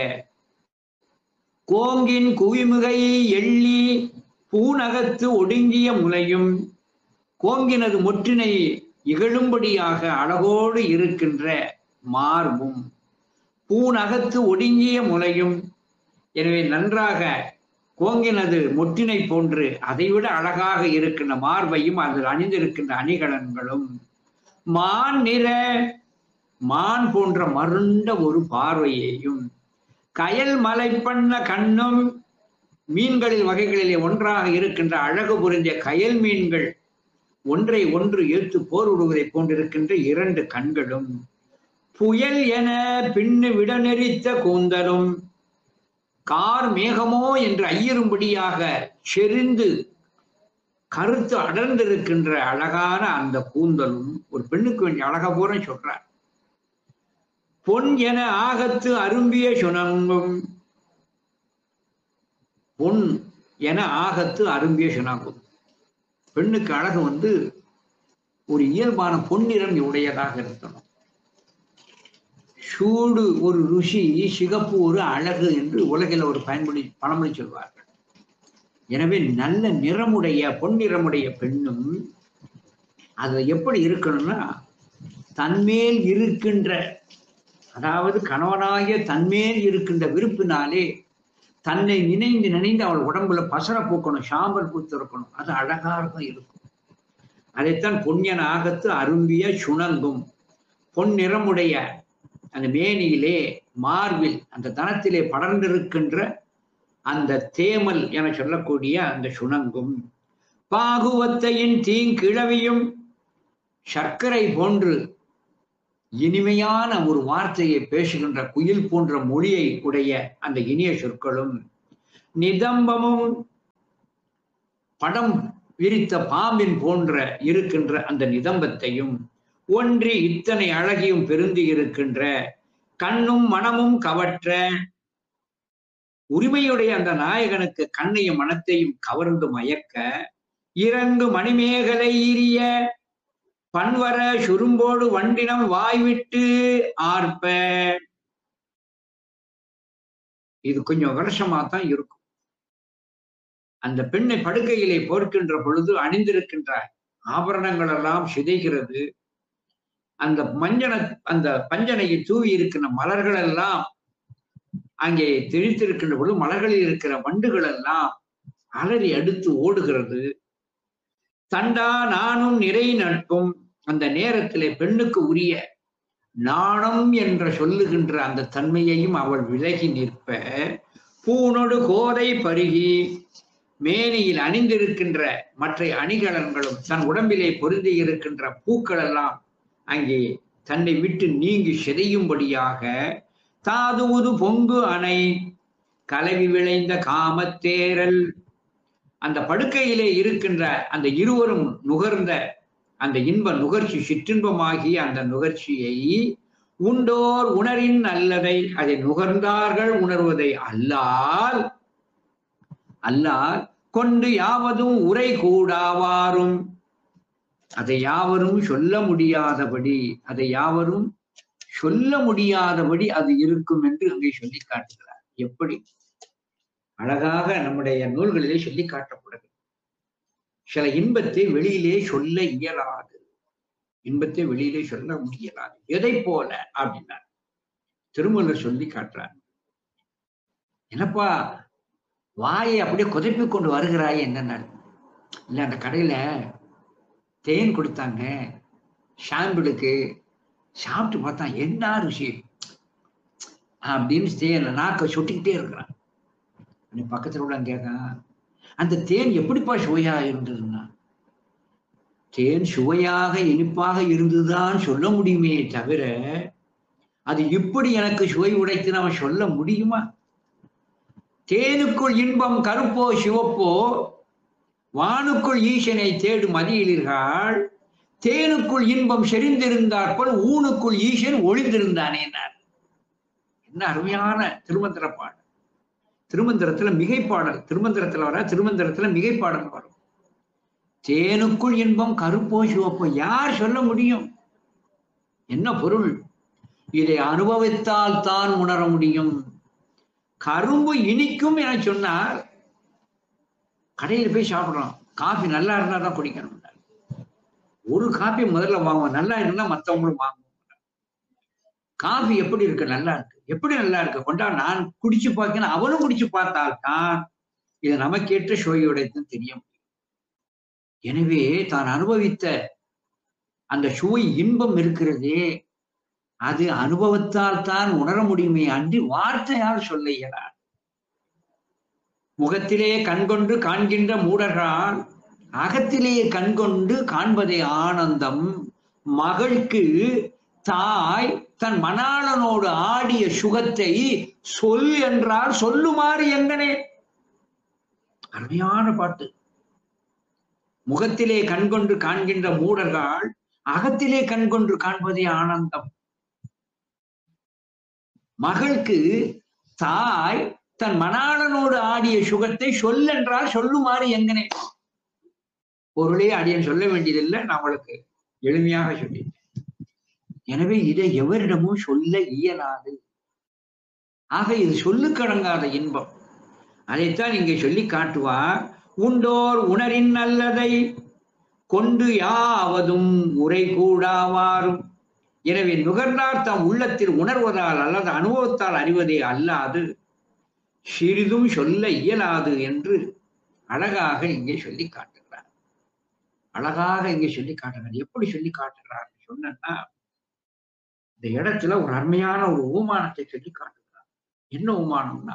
கோங்கின் குவிமுகை எள்ளி பூநகத்து ஒடுங்கிய முலையும், கோங்கினது மொற்றினை இகழும்படியாக அழகோடு இருக்கின்ற மார்பும், பூநகத்து ஒடுங்கிய முலையும். எனவே நன்றாக கோங்கினது மொட்டினை போன்று அதைவிட அழகாக இருக்கின்ற மார்பையும் அதில் அணிந்திருக்கின்ற அணிகலன்களும், மான் நிற மான் போன்ற மருண்ட ஒரு பார்வையையும், கயல் மலை பண்ண கண்ணும், மீன்களில் வகைகளிலே ஒன்றாக இருக்கின்ற அழகு புரிந்த கயல் மீன்கள் ஒன்றை ஒன்று ஏற்று போர் விடுவதை போன்றிருக்கின்ற 2 கண்களும், புயல் என பின்னு விடநெறித்த கூந்தலும், கார் மேகமோ என்று ஐயரும்படியாக செறிந்து கருத்து அடர்ந்திருக்கின்ற அழகான அந்த கூந்தலும், ஒரு பெண்ணுக்கு வேண்டிய அழகா பூரா சொல்றார். பொன் என ஆகத்து அரும்பிய சுணங்கும், பொன் என ஆகத்து அரும்பிய சுணங்கும். பெண்ணுக்கு அழகு ஒரு இயல்பான பொன்னிறம் உடையதாக இருக்கணும். சூடு ஒரு ருசி, சிகப்பு ஒரு அழகு என்று உலகில் ஒரு பழமொழி சொல்வார்கள். எனவே நல்ல நிறமுடைய பொன்னிறமுடைய பெண்ணும் அது எப்படி இருக்கணும்னா, தன்மேல் இருக்கின்ற, அதாவது கணவனாகிய தன்மேல் இருக்கின்ற விருப்பினாலே தன்னை நினைந்து அவள் உடம்புல பசர பூக்கணும், சாம்பல் பூத்து இருக்கணும். அது அழகாக இருக்கும். அதைத்தான் பொன்யன ஆகத்து அரும்பிய சுணங்கும், பொன் நிறமுடைய அந்த மேனியிலே மார்பில் அந்த தனத்திலே படர்ந்திருக்கின்ற அந்த தேமல் என சொல்லக்கூடிய அந்த சுணங்கும், பாகுவத்தையின் தீங்கிழவியும் சர்க்கரை போன்று இனிமையான ஒரு வார்த்தையை பேசுகின்ற குயில் போன்ற மொழியை உடைய அந்த இனிய சொற்களும், நிதம்பமும் படம் விரித்த பாம்பின் போன்ற இருக்கின்ற அந்த நிதம்பத்தையும் ஒன்றி இத்தனை அழகியும் பெருந்தி இருக்கின்ற கண்ணும் மனமும் கவற்ற உரிமையுடைய அந்த நாயகனுக்கு கண்ணையும் மனத்தையும் கவர்ந்து மயக்க, இறங்கு மணிமேகலை ஈரிய பன்வர சுரும்போடு வண்டினம் வாய்விட்டு ஆர்ப்ப. இது கொஞ்சம் வருஷமா தான் இருக்கும். அந்த பெண்ணை படுக்கையிலே போர்க்கின்ற பொழுது அணிந்திருக்கின்ற ஆபரணங்கள் எல்லாம் சிதைகிறது. அந்த அந்த பஞ்சனையை தூவி இருக்கின்ற மலர்கள் எல்லாம் அங்கே தெளித்திருக்கின்ற பொழுது மலர்களில் இருக்கிற வண்டுகள் எல்லாம் அலறி அடுத்து ஓடுகிறது. தண்டா நானும் நிறை நட்பும். அந்த நேரத்திலே பெண்ணுக்கு உரிய நாணம் என்ற சொல்லுகின்ற அந்த தன்மையையும் அவள் விலகி நிற்ப, பூனொடு கோதை பருகி மேனியில் அணிந்திருக்கின்ற மற்ற அணிகலன்களும் தன் உடம்பிலே பொருந்தி இருக்கின்ற பூக்கள் எல்லாம் அங்கே தன்னை விட்டு நீங்கி சிதையும்படியாக, தாதுவது பொங்கு அணை கலவி விளைந்த காமத்தேரல். அந்த படுக்கையிலே இருக்கின்ற அந்த இருவரும் நுகர்ந்த அந்த இன்ப நுகர்ச்சி, சிற்றின்பமாகிய அந்த நுகர்ச்சியை உண்டோர் உணரின் அல்லதை, அதை நுகர்ந்தார்கள் உணர்வதை அல்லால் கொண்டு யாவதும் உரை கூடாவாரும், அதை யாவரும் சொல்ல முடியாதபடி அது இருக்கும் என்று அங்கே சொல்லி காட்டுகிறார். எப்படி அழகாக நம்முடைய நூல்களிலே சொல்லி காட்டப்படுகிறது. சில இன்பத்தை வெளியிலே சொல்ல இயலாது, இன்பத்தை வெளியிலே சொல்ல முடியலாது. எதை போல அப்படின்னா திருமூலர் சொல்லி காட்டுறார். என்னப்பா வாயை அப்படியே குதைப்பி கொண்டு வருகிறாய் என்ன? இல்ல, அந்த கடையில தேன் கொடுத்தாங்க ஷாம்பிளுக்கு, சாப்பிட்டு பார்த்தா என்ன ருசி அப்படின்னு தேன் நாக்க சுட்டிக்கிட்டே இருக்கிறான். பக்கத்துல உள்ள கேட்கான், அந்த தேன் எப்படிப்பா சுவையா இருந்ததுன்னா, தேன் சுவையாக இனிப்பாக இருந்துதான் சொல்ல முடியுமே தவிர அது இப்படி எனக்கு சுவை உடைத்து நாம சொல்ல முடியுமா? தேனுக்குள் இன்பம் கருப்போ சிவப்போ வானுக்குள் ஈசனை தேடும் மதியிலீர்கள், தேனுக்குள் இன்பம் செறிந்திருந்தார் போல் ஊனுக்குள் ஈசன் ஒளிந்திருந்தானே. என்ன அருமையான திருமந்திர பாடல். திருமந்திரத்துல மிகைப்பாடல், திருமந்திரத்துல வர திருமந்திரத்துல மிகைப்பாடல் வரும். தேனுக்குள் இன்பம் கருப்போ சிவப்போ யார் சொல்ல முடியும்? என்ன பொருள்? இதை அனுபவித்தால் தான் உணர முடியும். கரும்பு இனிக்கும் என சொன்னார். கடையில் போய் சாப்பிடுறோம், காஃபி நல்லா இருந்தா தான் குடிக்கணும். ஒரு காஃபி முதல்ல வாங்குவோம், நல்லா இருந்தா மற்றவங்களும் வாங்குவோம். காஃபி எப்படி இருக்கு? நல்லா இருக்கு. எப்படி நல்லா இருக்கு? கொண்டா நான் குடிச்சு பார்க்கணும், அவனும் குடிச்சு பார்த்தால்தான் இது நமக்கேற்ற சுவையுடையதுன்னு தெரிய முடியும். எனவே தான் அனுபவித்த அந்த சுவை இன்பம் இருக்கிறதே, அது அனுபவத்தால் தான் உணர முடியுமே அன்றி வார்த்தையால் சொல்ல இயலாது. முகத்திலே கண்கொண்டு காண்கின்ற மூடர்கள் அகத்திலே கண்கொண்டு காண்பதே ஆனந்தம். மகளுக்கு தாய் தன் மணாளனோடு ஆடிய சுகத்தை சொல் என்றால் சொல்லுமாறு எங்கனே. அருமையான பாட்டு. முகத்திலே கண்கொண்டு காண்கின்ற மூடர்கள் அகத்திலே கண்கொண்டு காண்பதே ஆனந்தம். மகளுக்கு தாய் தன் மணாளனோடு ஆடிய சுகத்தை சொல்லென்றால் சொல்லுமாறு எங்கனே. பொருளே அடியன் சொல்ல வேண்டியதில்லை, நான் அவளுக்கு எளிமையாக சொல்லிட்டேன். எனவே இதை எவரிடமும் சொல்ல இயலாது. ஆக இது சொல்லுக்கடங்காத இன்பம். அதைத்தான் இங்கே சொல்லி காட்டுவார். உண்டோர் உணரின் நல்லதை கொண்டு யாவதும் உரை கூடாவாரும். எனவே நுகர்ந்தார் தம் உள்ளத்தில் உணர்வதால் அல்லது அனுபவத்தால் அறிவதே அல்லாது சிறிதும் சொல்ல இயலாது என்று அழகாக இங்கே சொல்லி காட்டுகிறார். அழகாக இங்கே சொல்லி காட்டுகிறார். எப்படி சொல்லி காட்டுகிறார் சொன்னா, இந்த இடத்துல ஒரு அருமையான ஒரு ஊமானத்தை சொல்லி காட்டுகிறார். என்ன ஊமானம்னா,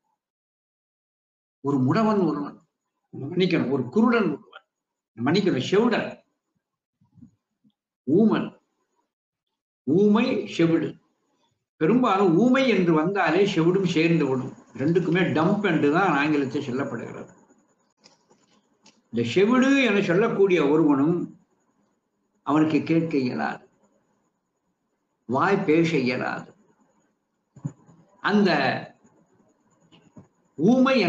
ஒரு முடவன் ஒருவன், மன்னிக்கணும், ஒரு குருடன் ஒருவன், மன்னிக்கணும், செவுடன், ஊமன், ஊமை, செவிடு. பெரும்பாலும் ஊமை என்று வந்தாலே செவிடும் சேர்ந்து விடும். ரெண்டுக்குமே டம்ப் என்றுதான் ஆங்கிலத்தில் சொல்லப்படுகிறது. இந்த செவிடு என சொல்லக்கூடிய ஒருவனும் அவனுக்கு கேட்க இயலாது, வாய் பேச இயலாது. அந்த ஊமை